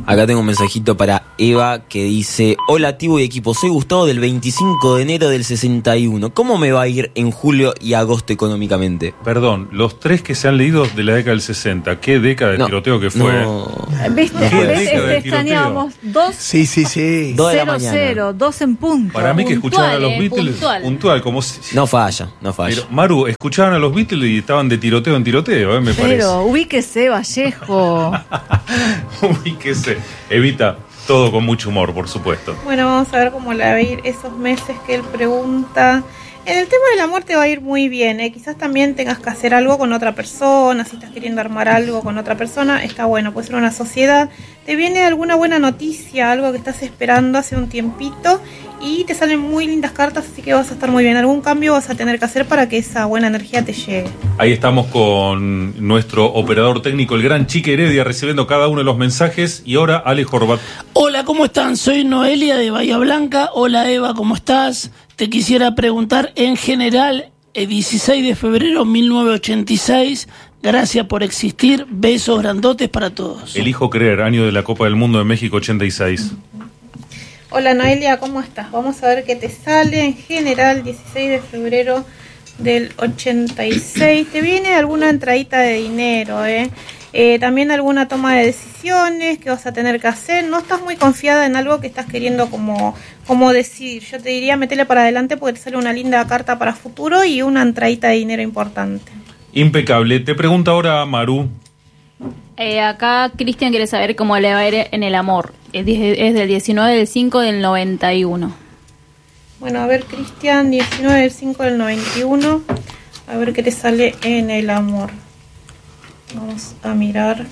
Acá tengo un mensajito para Eva que dice: hola Tibu y equipo, soy Gustavo del veinticinco de enero del sesenta y uno. ¿Cómo me va a ir en julio y agosto económicamente? Perdón, los tres que se han leído de la década del sesenta, ¿qué década de No, tiroteo que fue? no. ¿Viste? ¿Qué ¿Ves? década de Extrañábamos dos Sí, sí, sí. Dos de la cero mañana. cero, dos en punto. Para mí que escuchaban a los eh, Beatles puntual. puntual, como si- No falla, no falla. Pero, Maru, escuchaban a los Beatles y estaban de tiroteo en tiroteo, ¿eh? Me Pero ubíquese, Vallejo. parece. Uy, qué sé. Evita, todo con mucho humor, por supuesto. Bueno, vamos a ver cómo le va a ir esos meses que él pregunta. En el tema del amor te va a ir muy bien, ¿eh? Quizás también tengas que hacer algo con otra persona, si estás queriendo armar algo con otra persona, está bueno, puede ser una sociedad. Te viene alguna buena noticia, algo que estás esperando hace un tiempito y te salen muy lindas cartas, así que vas a estar muy bien. Algún cambio vas a tener que hacer para que esa buena energía te llegue. Ahí estamos con nuestro operador técnico, el gran Chique Heredia, recibiendo cada uno de los mensajes. Y ahora Ale Horvat. Hola, ¿cómo están? Soy Noelia de Bahía Blanca. Hola Eva, ¿cómo estás? Te quisiera preguntar en general, el dieciséis de febrero de mil novecientos ochenta y seis, gracias por existir, besos grandotes para todos. Elijo creer, año de la Copa del Mundo de México ochenta y seis. Hola Noelia, ¿cómo estás? Vamos a ver qué te sale en general, dieciséis de febrero del ochenta y seis. Te viene alguna entradita de dinero, ¿eh? Eh, también alguna toma de decisiones que vas a tener que hacer. No estás muy confiada en algo que estás queriendo como, como decidir. Yo te diría metele para adelante porque te sale una linda carta para futuro y una entradita de dinero importante. Impecable. Te pregunta ahora Maru. Eh, acá Cristian quiere saber cómo le va a ir en el amor. Es, die- es del diecinueve del cinco del noventa y uno. Bueno, a ver Cristian, diecinueve del cinco del noventa y uno. A ver qué te sale en el amor. Vamos a mirar.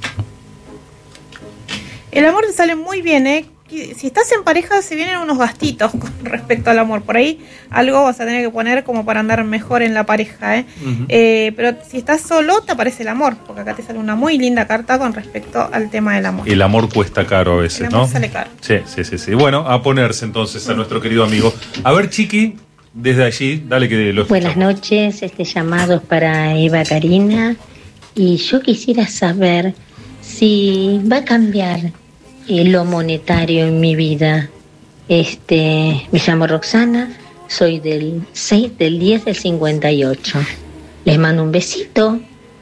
El amor te sale muy bien, ¿eh? Si estás en pareja se vienen unos gastitos con respecto al amor. Por ahí algo vas a tener que poner como para andar mejor en la pareja, ¿eh? Ujú. Eh, pero si estás solo te aparece el amor, porque acá te sale una muy linda carta con respecto al tema del amor. El amor cuesta caro a veces, El amor ¿no? sale caro. Sí, sí, sí, sí. Bueno, a ponerse entonces a nuestro querido amigo. A ver, Chiqui, desde allí, dale que lo Buenas noches, este llamado es para Eva Karina y yo quisiera saber si va a cambiar eh, lo monetario en mi vida. Este, me llamo Roxana, soy del seis del diez del cincuenta y ocho. Les mando un besito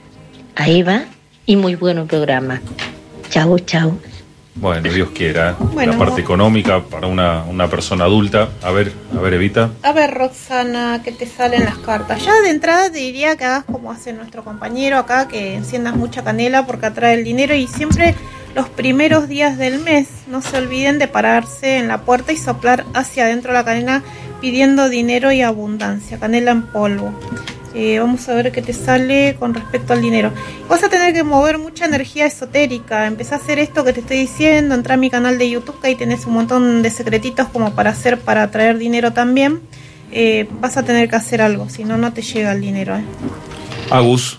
a Eva y muy buen programa. Chau, chau. Bueno, Dios quiera. Bueno. La parte económica para una, una persona adulta. A ver, a ver, Evita. A ver, Roxana, ¿qué te salen las cartas? Ya de entrada te diría que hagas como hace nuestro compañero acá, que enciendas mucha canela porque atrae el dinero y siempre los primeros días del mes no se olviden de pararse en la puerta y soplar hacia adentro la canela pidiendo dinero y abundancia, canela en polvo. Eh, vamos a ver qué te sale con respecto al dinero. Vas a tener que mover mucha energía esotérica. Empezá a hacer esto que te estoy diciendo. Entra a mi canal de YouTube, que ahí tenés un montón de secretitos como para hacer, para atraer dinero también. Eh, vas a tener que hacer algo, si no, no te llega el dinero. ¿eh? Agus.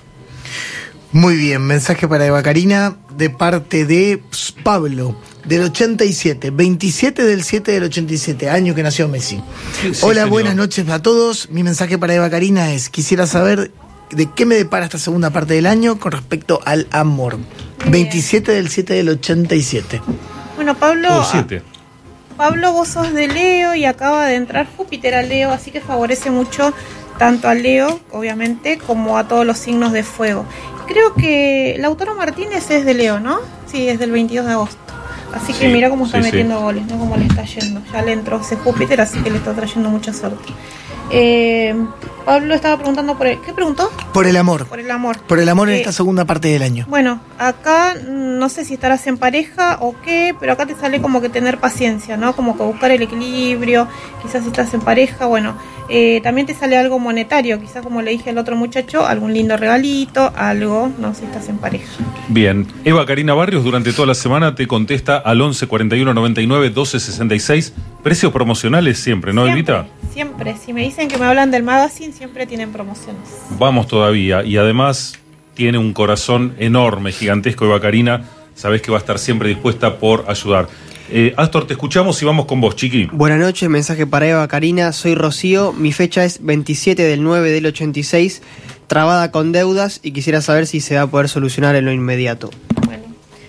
Muy bien, mensaje para Eva Karina de parte de Pablo, del ochenta y siete, veintisiete del siete del ochenta y siete, año que nació Messi. Sí, sí, Hola, señor. buenas noches a todos. Mi mensaje para Eva Karina es: quisiera saber de qué me depara esta segunda parte del año con respecto al amor. veintisiete del siete del ochenta y siete. Bueno, Pablo, Todo siete. Pablo, vos sos de Leo y acaba de entrar Júpiter a Leo, así que favorece mucho tanto a Leo, obviamente, como a todos los signos de fuego. Creo que Lautaro Martínez es de Leo, ¿no? Sí, es del veintidós de agosto. Así que Sí, mira cómo está sí, metiendo sí. goles, ¿no? Cómo le está yendo. Ya le entró ese Júpiter, así que le está trayendo mucha suerte. Eh, Pablo estaba preguntando por el... ¿Qué preguntó? Por el amor. Por el amor. Por el amor en Eh, esta segunda parte del año. Bueno, acá mm, no sé si estarás en pareja o qué, pero acá te sale como que tener paciencia, ¿no? Como que buscar el equilibrio, quizás si estás en pareja, bueno, eh, también te sale algo monetario, quizás como le dije al otro muchacho, algún lindo regalito, algo, no si estás en pareja. Bien. Eva Karina Barrios durante toda la semana te contesta al once cuarenta y uno noventa y nueve doce sesenta y seis. Precios promocionales siempre, ¿no, Siempre. Evita? Siempre, si me dicen que me hablan del magazine, siempre tienen promociones. Vamos todavía. Y además tiene un corazón enorme, gigantesco, Eva Karina. Sabés que va a estar siempre dispuesta por ayudar. Eh, Astor, te escuchamos y vamos con vos, Chiqui. Buenas noches, mensaje para Eva Karina, soy Rocío, mi fecha es veintisiete del nueve del ochenta y seis, trabada con deudas y quisiera saber si se va a poder solucionar en lo inmediato. Vamos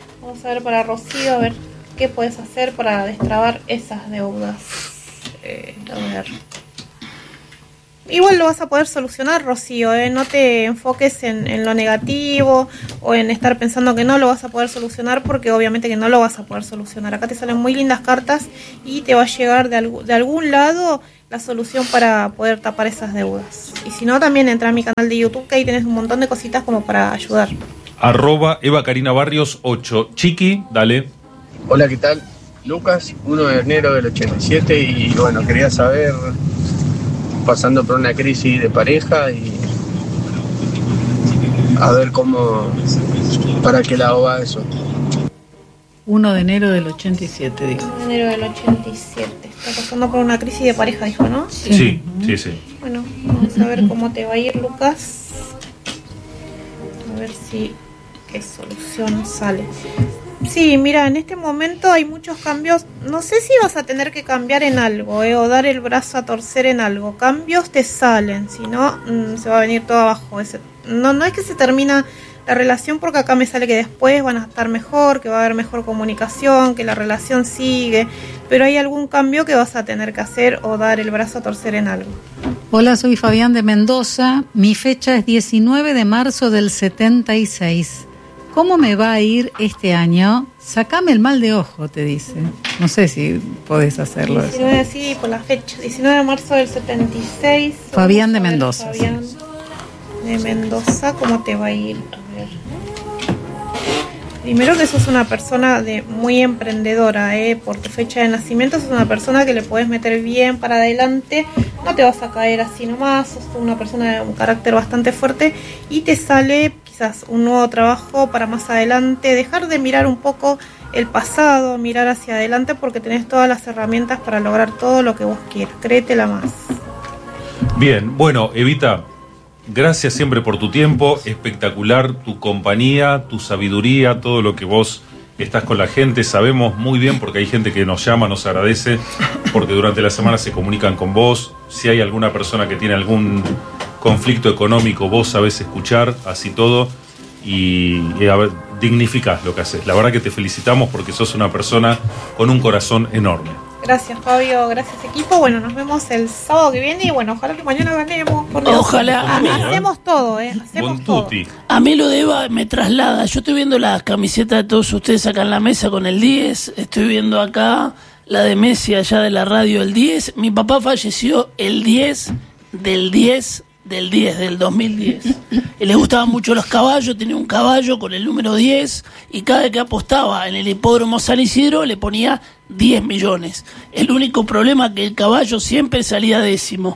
Vamos a ver para Rocío, a ver qué puedes hacer para destrabar esas deudas. Eh, a ver. Igual lo vas a poder solucionar, Rocío, ¿eh? No te enfoques en, en lo negativo o en estar pensando que no lo vas a poder solucionar, porque obviamente que no lo vas a poder solucionar. Acá te salen muy lindas cartas y te va a llegar de, alg- de algún lado la solución para poder tapar esas deudas. Y si no, también entra a mi canal de YouTube, que ahí tenés un montón de cositas como para ayudar. Arroba Eva Karina Barrios ocho. Chiqui, dale. Hola, ¿qué tal? Lucas, uno de enero del ochenta y siete y bueno, quería saber, pasando por una crisis de pareja y a ver cómo, para qué lado va eso. uno de enero del ochenta y siete, dijo. uno de enero del ochenta y siete. Está pasando por una crisis de pareja, dijo, ¿no? Sí, sí, sí. Bueno, vamos a ver cómo te va a ir, Lucas. A ver si qué solución sale. Sí, mira, en este momento hay muchos cambios. No sé si vas a tener que cambiar en algo, eh, o dar el brazo a torcer en algo. Cambios te salen, si no, mmm, se va a venir todo abajo. Ese, no, no es que se termina la relación, porque acá me sale que después van a estar mejor, que va a haber mejor comunicación, que la relación sigue. Pero hay algún cambio que vas a tener que hacer o dar el brazo a torcer en algo. Hola, soy Fabián de Mendoza. Mi fecha es diecinueve de marzo del setenta y seis. ¿Cómo me va a ir este año? Sacame el mal de ojo, te dice. No sé si podés hacerlo. diecinueve, eso. Sí, por la fecha. diecinueve de marzo del setenta y seis. Fabián de Mendoza. Fabián sí. de Mendoza, ¿cómo te va a ir? A ver. Primero que sos una persona de muy emprendedora, ¿eh? Por tu fecha de nacimiento sos una persona que le podés meter bien para adelante. No te vas a caer así nomás. Sos una persona de un carácter bastante fuerte y te sale quizás un nuevo trabajo para más adelante, dejar de mirar un poco el pasado, mirar hacia adelante, porque tenés todas las herramientas para lograr todo lo que vos quieras, créetela más. Bien, bueno, Evita, gracias siempre por tu tiempo, espectacular tu compañía, tu sabiduría, todo lo que vos estás con la gente, sabemos muy bien, porque hay gente que nos llama, nos agradece, porque durante la semana se comunican con vos, si hay alguna persona que tiene algún conflicto económico, vos sabés escuchar, así todo, y, y a ver, dignificás lo que haces. La verdad que te felicitamos porque sos una persona con un corazón enorme. Gracias, Fabio, gracias, equipo. Bueno, nos vemos el sábado que viene y bueno, ojalá que mañana ganemos. Por Dios. Ojalá. A mí, hacemos todo, ¿eh? Hacemos todo. A mí lo de Eva me traslada. Yo estoy viendo la camiseta de todos ustedes acá en la mesa con el diez. Estoy viendo acá la de Messi allá de la radio, el diez. Mi papá falleció el diez del diez del diez del dos mil diez. Y le gustaban mucho los caballos, tenía un caballo con el número diez y cada vez que apostaba en el hipódromo San Isidro le ponía diez millones. El único problema es que el caballo siempre salía décimo.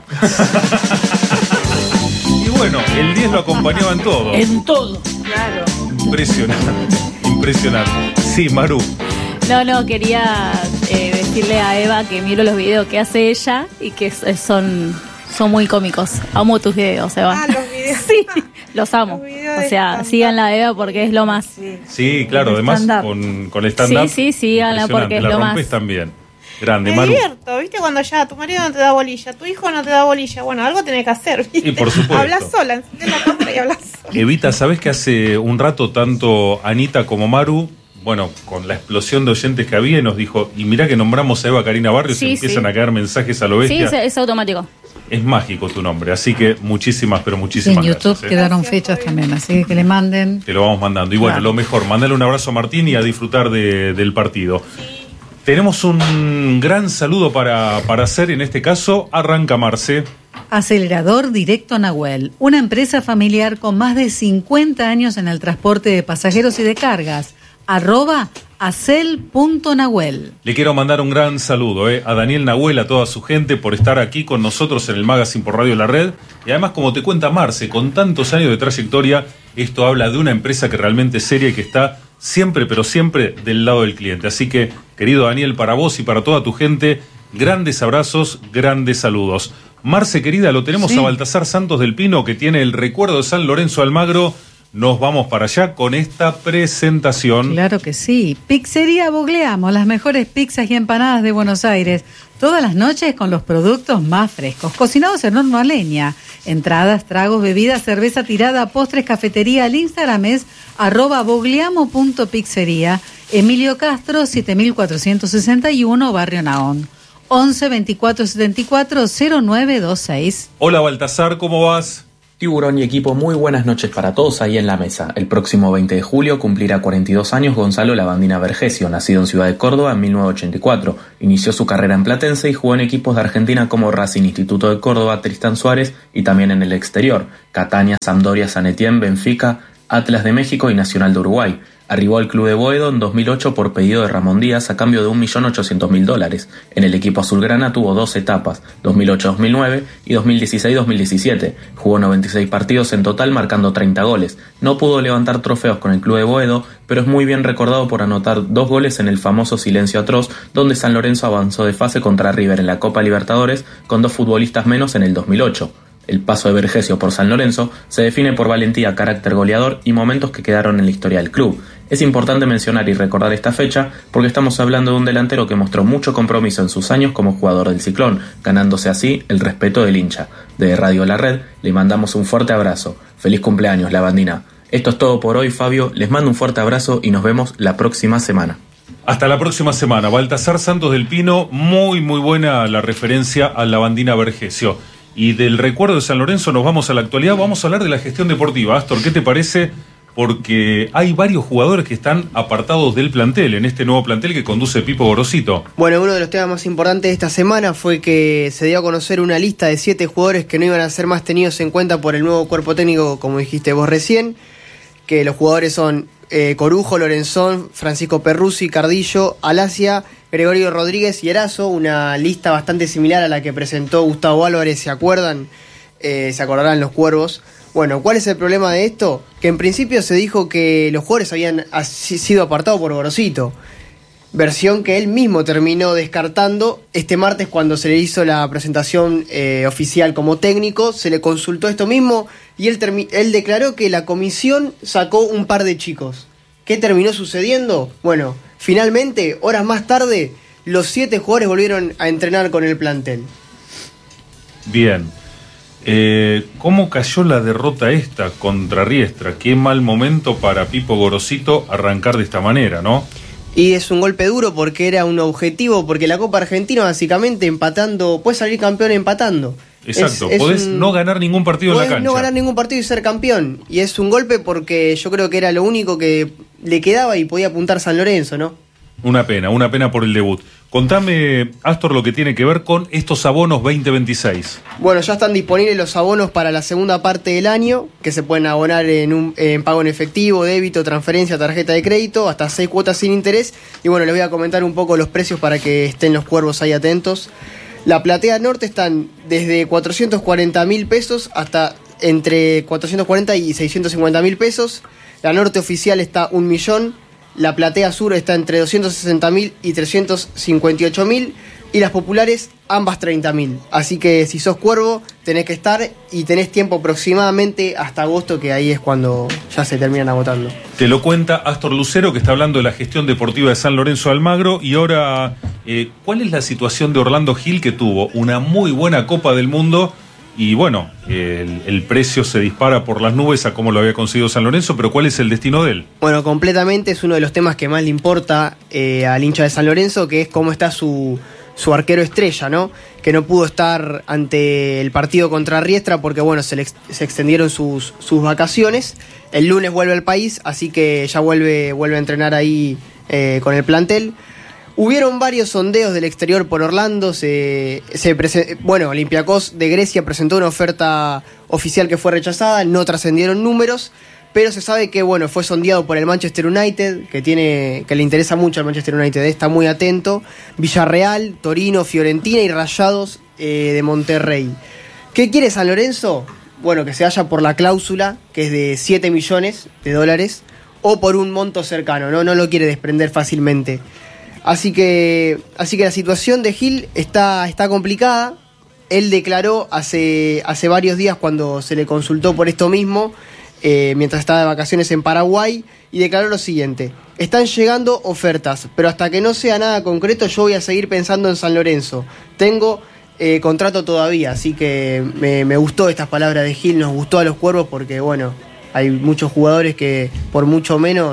Y bueno, el diez lo acompañaba en todo. En todo. Claro. Impresionante, impresionante. Sí, Maru. No, no, quería eh, decirle a Eva que miro los videos que hace ella y que son... Son muy cómicos. Amo tus videos, Eva. Ah, los videos. Sí, los amo. Los o sea, síganla a Eva porque es lo más. Sí, sí claro, además con, con stand-up. Sí, sí, síganla porque es la lo más. rompes también. Grande, Me Maru. divierto, ¿viste? Cuando ya tu marido no te da bolilla, tu hijo no te da bolilla. Bueno, algo tenés que hacer, ¿viste? Y por supuesto. Hablas sola, encendés la cámara y hablas sola. Evita, ¿sabés que hace un rato tanto Anita como Maru, bueno, con la explosión de oyentes que había, nos dijo, y mirá que nombramos a Eva Karina Barrios Sí, y empiezan sí. a caer mensajes a lo Sí, bestia? es, es automático. Es mágico tu nombre, así que muchísimas, pero Sí, muchísimas en YouTube gracias. ¿eh? quedaron fechas también, así que le manden. Te lo vamos mandando. Y bueno, Claro. lo mejor, mandale un abrazo a Martín y a disfrutar de, del partido. Tenemos un gran saludo para, para hacer, en este caso, arranca Marce. Acelerador Directo Nahuel, una empresa familiar con más de cincuenta años en el transporte de pasajeros y de cargas. Arroba acel.nahuel. Le quiero mandar un gran saludo eh, a Daniel Nahuel, a toda su gente, por estar aquí con nosotros en el Magazine por Radio La Red. Y además, como te cuenta Marce, con tantos años de trayectoria, esto habla de una empresa que realmente es seria y que está siempre, pero siempre del lado del cliente. Así que, querido Daniel, para vos y para toda tu gente, grandes abrazos, grandes saludos. Marce, querida, lo tenemos Sí. a Baltasar Santos del Pino, que tiene el recuerdo de San Lorenzo Almagro. Nos vamos para allá con esta presentación. Claro que sí. Pizzería Bogleamo, las mejores pizzas y empanadas de Buenos Aires. Todas las noches con los productos más frescos, cocinados en horno a leña. Entradas, tragos, bebidas, cerveza tirada, postres, cafetería. El Instagram es arroba bogleamo punto pizzería Emilio Castro, siete mil cuatrocientos sesenta y uno, Barrio Naón. once veinticuatro setenta y cuatro cero nueve veintiséis. Hola Baltasar, ¿cómo vas? Tiburón y equipo, muy buenas noches para todos ahí en la mesa. El próximo veinte de julio cumplirá cuarenta y dos años Gonzalo Lavandina Vergesio, nacido en Ciudad de Córdoba en mil novecientos ochenta y cuatro. Inició su carrera en Platense y jugó en equipos de Argentina como Racing, Instituto de Córdoba, Tristán Suárez y también en el exterior, Catania, Sampdoria, San Etienne, Benfica, Atlas de México y Nacional de Uruguay. Arribó al club de Boedo en dos mil ocho por pedido de Ramón Díaz a cambio de un millón ochocientos mil dólares. En el equipo azulgrana tuvo dos etapas, dos mil ocho dos mil nueve y dos mil dieciséis dos mil diecisiete. Jugó noventa y seis partidos en total marcando treinta goles. No pudo levantar trofeos con el club de Boedo, pero es muy bien recordado por anotar dos goles en el famoso Silencio Atroz, donde San Lorenzo avanzó de fase contra River en la Copa Libertadores con dos futbolistas menos en el dos mil ocho. El paso de Vergesio por San Lorenzo se define por valentía, carácter goleador y momentos que quedaron en la historia del club. Es importante mencionar y recordar esta fecha porque estamos hablando de un delantero que mostró mucho compromiso en sus años como jugador del Ciclón, ganándose así el respeto del hincha. De Radio La Red le mandamos un fuerte abrazo. Feliz cumpleaños, Lavandina. Esto es todo por hoy, Fabio. Les mando un fuerte abrazo y nos vemos la próxima semana. Hasta la próxima semana. Baltasar Santos del Pino, muy muy buena la referencia a Lavandina Vergesio. Y del recuerdo de San Lorenzo nos vamos a la actualidad, vamos a hablar de la gestión deportiva. Astor, ¿qué te parece? Porque hay varios jugadores que están apartados del plantel, en este nuevo plantel que conduce Pipo Gorosito. Bueno, uno de los temas más importantes de esta semana fue que se dio a conocer una lista de siete jugadores que no iban a ser más tenidos en cuenta por el nuevo cuerpo técnico, como dijiste vos recién, que los jugadores son eh, Corujo, Lorenzón, Francisco Perruzzi, Cardillo, Alasia, Gregorio Rodríguez y Erazo, una lista bastante similar a la que presentó Gustavo Álvarez, ¿se acuerdan? Eh, se acordarán los Cuervos. Bueno, ¿cuál es el problema de esto? Que en principio se dijo que los jugadores habían sido apartados por Gorosito, versión que él mismo terminó descartando. Este martes, cuando se le hizo la presentación eh, oficial como técnico, se le consultó esto mismo y él, él declaró que la comisión sacó un par de chicos. ¿Qué terminó sucediendo? Bueno, finalmente, horas más tarde, los siete jugadores volvieron a entrenar con el plantel. Bien. Eh, ¿Cómo cayó la derrota esta contra Riestra? Qué mal momento para Pipo Gorosito arrancar de esta manera, ¿no? Y es un golpe duro porque era un objetivo, porque la Copa Argentina básicamente empatando, puedes salir campeón empatando. Exacto, es, es podés un, no ganar ningún partido en la cancha. no ganar ningún partido y ser campeón. Y es un golpe porque yo creo que era lo único que le quedaba y podía apuntar San Lorenzo, ¿no? Una pena, una pena por el debut. Contame, Astor, lo que tiene que ver con estos abonos veinte veintiséis. Bueno, ya están disponibles los abonos para la segunda parte del año, que se pueden abonar en, un, en pago en efectivo, débito, transferencia, tarjeta de crédito, hasta seis cuotas sin interés. Y bueno, les voy a comentar un poco los precios para que estén los cuervos ahí atentos. La platea norte están desde cuatrocientos cuarenta mil pesos hasta entre cuatrocientos cuarenta y seiscientos cincuenta mil pesos. La norte oficial está un millón. La platea sur está entre doscientos sesenta mil y trescientos cincuenta y ocho mil. Y las populares, ambas treinta mil. Así que si sos cuervo, tenés que estar y tenés tiempo aproximadamente hasta agosto, que ahí es cuando ya se terminan agotando. Te lo cuenta Astor Lucero, que está hablando de la gestión deportiva de San Lorenzo Almagro. Y ahora, eh, ¿cuál es la situación de Orlando Gil, que tuvo una muy buena Copa del Mundo? Y bueno, el, el precio se dispara por las nubes a cómo lo había conseguido San Lorenzo, pero ¿cuál es el destino de él? Bueno, completamente es uno de los temas que más le importa eh, al hincha de San Lorenzo, que es cómo está su, su arquero estrella, ¿no? Que no pudo estar ante el partido contra Riestra porque, bueno, se, le ex, se extendieron sus, sus vacaciones. El lunes vuelve al país, así que ya vuelve, vuelve a entrenar ahí eh, con el plantel. Hubieron varios sondeos del exterior por Orlando. Se, se prese- bueno, Olympiacos de Grecia presentó una oferta oficial que fue rechazada, no trascendieron números, pero se sabe que bueno, fue sondeado por el Manchester United, que tiene que le interesa mucho al Manchester United, está muy atento. Villarreal, Torino, Fiorentina y Rayados eh, de Monterrey. ¿Qué quiere San Lorenzo? Bueno, que se vaya por la cláusula, que es de siete millones de dólares, o por un monto cercano, no, no lo quiere desprender fácilmente. Así que, así que la situación de Gil está, está complicada. Él declaró hace, hace varios días, cuando se le consultó por esto mismo, eh, mientras estaba de vacaciones en Paraguay, y declaró lo siguiente: están llegando ofertas, pero hasta que no sea nada concreto yo voy a seguir pensando en San Lorenzo. Tengo eh, contrato todavía, así que me, me gustó estas palabras de Gil, nos gustó a los cuervos porque bueno, hay muchos jugadores que por mucho menos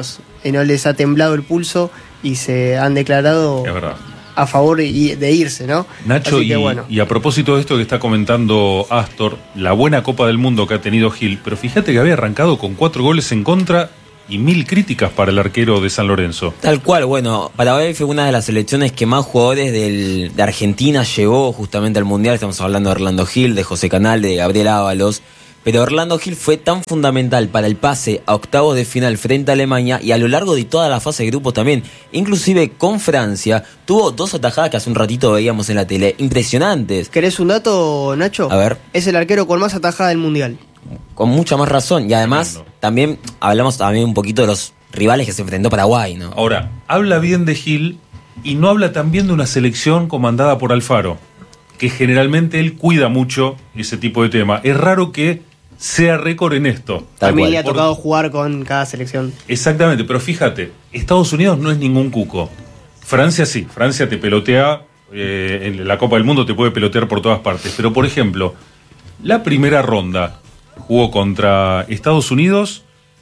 eh, no les ha temblado el pulso y se han declarado a favor y- de irse, ¿no? Nacho, Así y, que, bueno. y a propósito de esto que está comentando Astor, la buena Copa del Mundo que ha tenido Gil, pero fíjate que había arrancado con cuatro goles en contra y mil críticas para el arquero de San Lorenzo. Tal cual, bueno, Paraguay fue una de las selecciones que más jugadores del, de Argentina llevó justamente al Mundial. Estamos hablando de Orlando Gil, de José Canal, de Gabriel Ábalos. Pero Orlando Gil fue tan fundamental para el pase a octavos de final frente a Alemania y a lo largo de toda la fase de grupos también. Inclusive con Francia, tuvo dos atajadas que hace un ratito veíamos en la tele, impresionantes. ¿Querés un dato, Nacho? A ver. Es el arquero con más atajada del Mundial. Con mucha más razón. Y además, también hablamos también un poquito de los rivales que se enfrentó Paraguay, ¿no? Ahora, habla bien de Gil y no habla también de una selección comandada por Alfaro, que generalmente él cuida mucho ese tipo de tema. Es raro que sea récord en esto. A mí le ha Por- tocado jugar con cada selección. Exactamente, pero fíjate, Estados Unidos no es ningún cuco. Francia sí, Francia te pelotea, eh, en la Copa del Mundo te puede pelotear por todas partes. Pero por ejemplo, la primera ronda jugó contra Estados Unidos,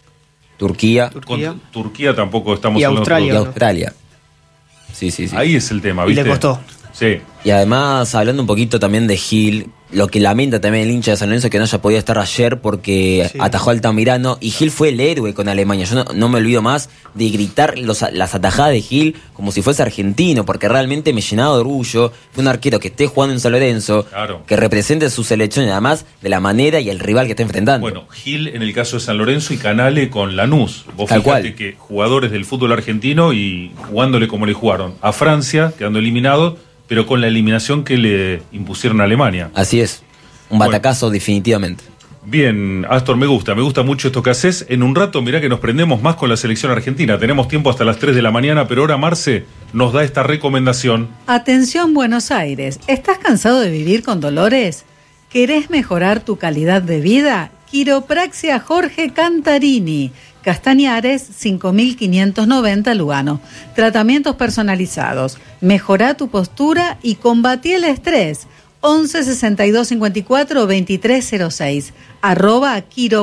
Turquía, Turquía, Turquía tampoco estamos y hablando Australia. todos. Y Australia. Sí, sí, sí. Ahí es el tema, Y ¿viste? le costó. Sí. Y además, hablando un poquito también de Gil, lo que lamenta también el hincha de San Lorenzo es que no haya podido estar ayer porque Sí. atajó a Altamirano y Gil fue el héroe con Alemania. Yo no, no me olvido más de gritar los- las atajadas de Gil como si fuese argentino, porque realmente me llenaba de orgullo que un arquero que esté jugando en San Lorenzo, Claro. que represente su selección y además de la manera y el rival que está enfrentando. Bueno, Gil en el caso de San Lorenzo y Canale con Lanús. Vos Tal fíjate cual. que jugadores del fútbol argentino y jugándole como le jugaron a Francia, quedando eliminado, pero con la eliminación que le impusieron a Alemania. Así es. Un batacazo definitivamente. Bien, Astor, me gusta, me gusta mucho esto que haces. En un rato, mirá que nos prendemos más con la selección argentina. Tenemos tiempo hasta las tres de la mañana, pero ahora Marce nos da esta recomendación. Atención Buenos Aires, ¿estás cansado de vivir con dolores? ¿Querés mejorar tu calidad de vida? Quiropraxia Jorge Cantarini, Castañares cinco mil quinientos noventa Lugano. Tratamientos personalizados. Mejorá tu postura y combatí el estrés. once sesenta y dos cincuenta y cuatro veintitrés cero seis, arroba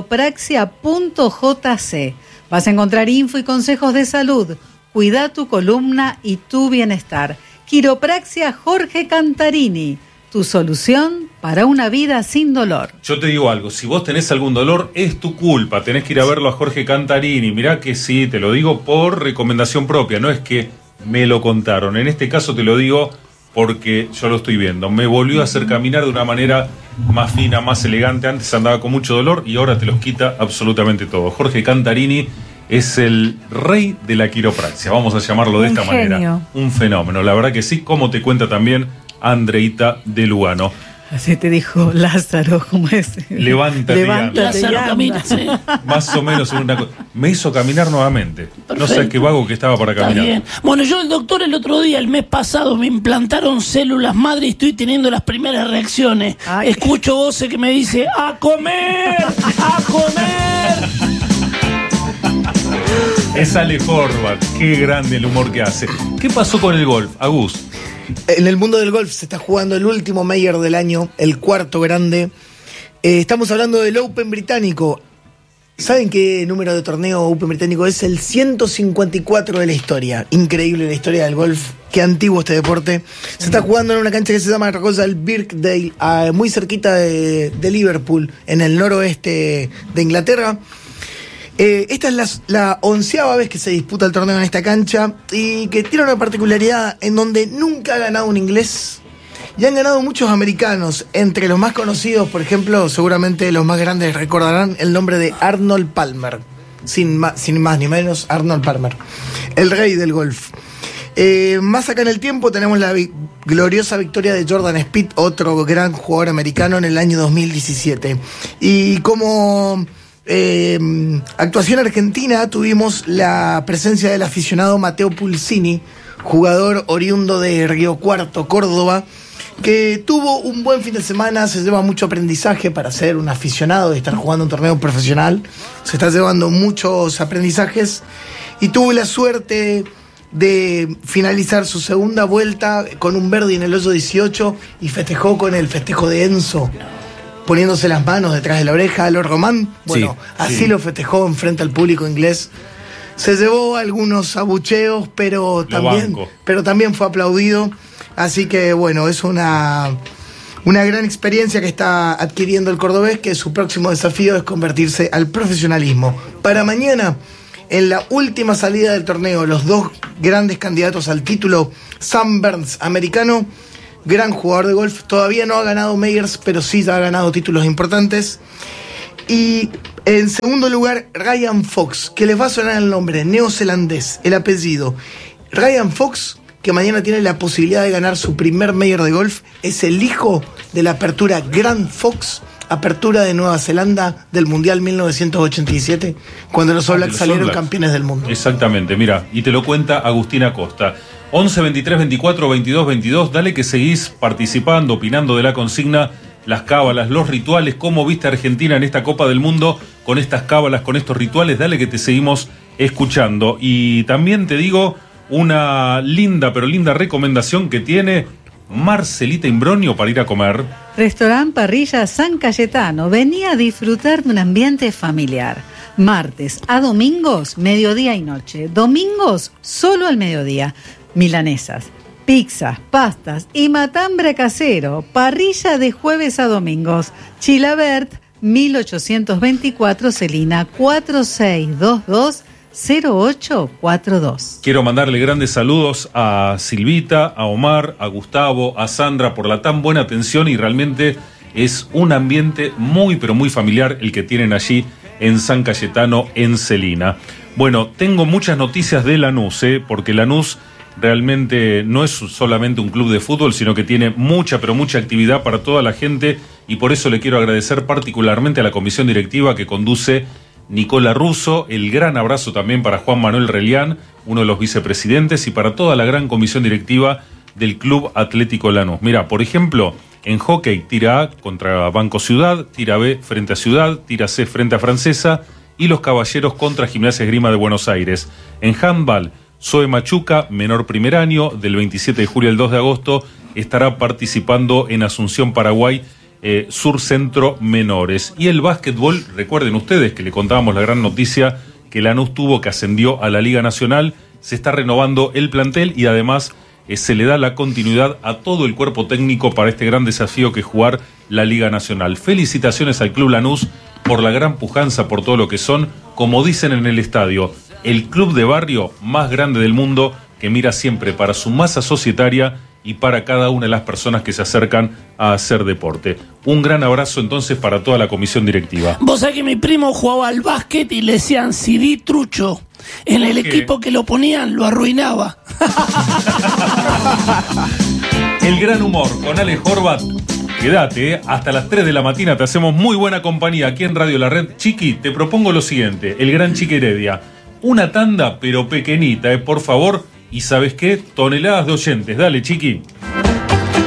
quiropraxia.jc. Vas a encontrar info y consejos de salud. Cuida tu columna y tu bienestar. Quiropraxia Jorge Cantarini, tu solución para una vida sin dolor. Yo te digo algo, si vos tenés algún dolor, es tu culpa, tenés que ir a verlo a Jorge Cantarini. Mirá que sí, te lo digo por recomendación propia, no es que me lo contaron. En este caso te lo digo porque yo lo estoy viendo. Me volvió a hacer caminar de una manera más fina, más elegante. Antes andaba con mucho dolor y ahora te los quita absolutamente todo. Jorge Cantarini es el rey de la quiropraxia, vamos a llamarlo de Un esta genio. manera. Un fenómeno, la verdad que sí, como te cuenta también Andreita de Lugano. Así te dijo Lázaro, ¿cómo es? Levántate, Levántate y anda. y anda. camina, sí. Más o menos una cosa. Me hizo caminar nuevamente. No sé Perfecto. qué vago que estaba para Está caminar. bien. Bueno, yo el doctor el otro día, el mes pasado, me implantaron células madre y estoy teniendo las primeras reacciones. Escucho voces que me dice ¡a comer! ¡a comer! Es Ale Horvath. Qué grande el humor que hace. ¿Qué pasó con el golf, Agus? En el mundo del golf se está jugando el último Mayor del año, el cuarto grande. Eh, estamos hablando del Open británico. ¿Saben qué número de torneo Open británico es? El ciento cincuenta y cuatro de la historia. Increíble la historia del golf. Qué antiguo este deporte. Se está jugando en una cancha que se llama Royal Birkdale, ah, muy cerquita de, de Liverpool, en el noroeste de Inglaterra. Eh, esta es la, la onceava vez que se disputa el torneo en esta cancha y que tiene una particularidad en donde nunca ha ganado un inglés y han ganado muchos americanos. Entre los más conocidos, por ejemplo, seguramente los más grandes recordarán el nombre de Arnold Palmer. Sin, ma- sin más ni menos, Arnold Palmer, el rey del golf. Eh, más acá en el tiempo tenemos la vi- gloriosa victoria de Jordan Spieth, otro gran jugador americano en el año dos mil diecisiete. Y como Eh, actuación argentina, tuvimos la presencia del aficionado Mateo Pulsini, jugador oriundo de Río Cuarto, Córdoba, que tuvo un buen fin de semana. Se lleva mucho aprendizaje para ser un aficionado, de estar jugando un torneo profesional. Se está llevando muchos aprendizajes y tuvo la suerte de finalizar su segunda vuelta con un birdie en el hoyo dieciocho y festejó con el festejo de Enzo, poniéndose las manos detrás de la oreja a los Román. Bueno, Sí, así sí. lo festejó enfrente al público inglés. Se llevó algunos abucheos, pero también, banco. pero también fue aplaudido. Así que bueno, es una, una gran experiencia que está adquiriendo el cordobés, que su próximo desafío es convertirse al profesionalismo. Para mañana, en la última salida del torneo, los dos grandes candidatos al título, Sam Burns, americano, gran jugador de golf, todavía no ha ganado Meyers, pero sí ya ha ganado títulos importantes. Y en segundo lugar, Ryan Fox, que les va a sonar el nombre, neozelandés, el apellido. Ryan Fox, que mañana tiene la posibilidad de ganar su primer Mayor de golf, es el hijo de la apertura Grand Fox, apertura de Nueva Zelanda del Mundial mil novecientos ochenta y siete, cuando los All Blacks salieron All Blacks. campeones del mundo. Exactamente, mira, y te lo cuenta Agustina Costa. once, veintitrés, veinticuatro, veintidós, veintidós, dale que seguís participando, opinando de la consigna. Las cábalas, los rituales, cómo viste a Argentina en esta Copa del Mundo con estas cábalas, con estos rituales, dale que te seguimos escuchando. Y también te digo una linda, pero linda recomendación que tiene Marcelita Imbronio para ir a comer. Restaurant Parrilla San Cayetano, venía a disfrutar de un ambiente familiar. Martes a domingos, mediodía y noche. Domingos, solo al mediodía. Milanesas, pizzas, pastas y matambre casero. Parrilla de jueves a domingos. Chilabert, mil ochocientos veinticuatro, Celina, cuatro seis dos dos, cero ocho cuatro dos. Quiero mandarle grandes saludos a Silvita, a Omar, a Gustavo, a Sandra por la tan buena atención, y realmente es un ambiente muy pero muy familiar el que tienen allí en San Cayetano, en Celina. Bueno, tengo muchas noticias de Lanús, ¿eh? porque Lanús realmente no es solamente un club de fútbol, sino que tiene mucha, pero mucha actividad para toda la gente, y por eso le quiero agradecer particularmente a la comisión directiva que conduce Nicola Russo. El gran abrazo también para Juan Manuel Relián, uno de los vicepresidentes, y para toda la gran comisión directiva del Club Atlético Lanús. Mira, por ejemplo, en hockey, tira A contra Banco Ciudad, tira B frente a Ciudad, tira C frente a Francesa, y los Caballeros contra Gimnasia Esgrima de Buenos Aires. En handball, Zoe Machuca, menor primer año, del veintisiete de julio al dos de agosto, estará participando en Asunción, Paraguay, eh, Sur Centro Menores. Y el básquetbol, recuerden ustedes que le contábamos la gran noticia que Lanús tuvo, que ascendió a la Liga Nacional. Se está renovando el plantel y además eh, se le da la continuidad a todo el cuerpo técnico para este gran desafío que es jugar la Liga Nacional. Felicitaciones al Club Lanús por la gran pujanza, por todo lo que son, como dicen en el estadio, el club de barrio más grande del mundo, que mira siempre para su masa societaria y para cada una de las personas que se acercan a hacer deporte. Un gran abrazo entonces para toda la comisión directiva. Vos sabés que mi primo jugaba al básquet y le decían C D trucho. En el equipo que lo ponían lo arruinaba. El gran humor con Ale Horvat. Quédate, ¿eh? Hasta las tres de la mañana te hacemos muy buena compañía aquí en Radio La Red. Chiqui, te propongo lo siguiente, el gran Chiqui Heredia. Una tanda, pero pequeñita, ¿eh? Por favor. Y ¿sabes qué? Toneladas de oyentes. Dale, Chiqui.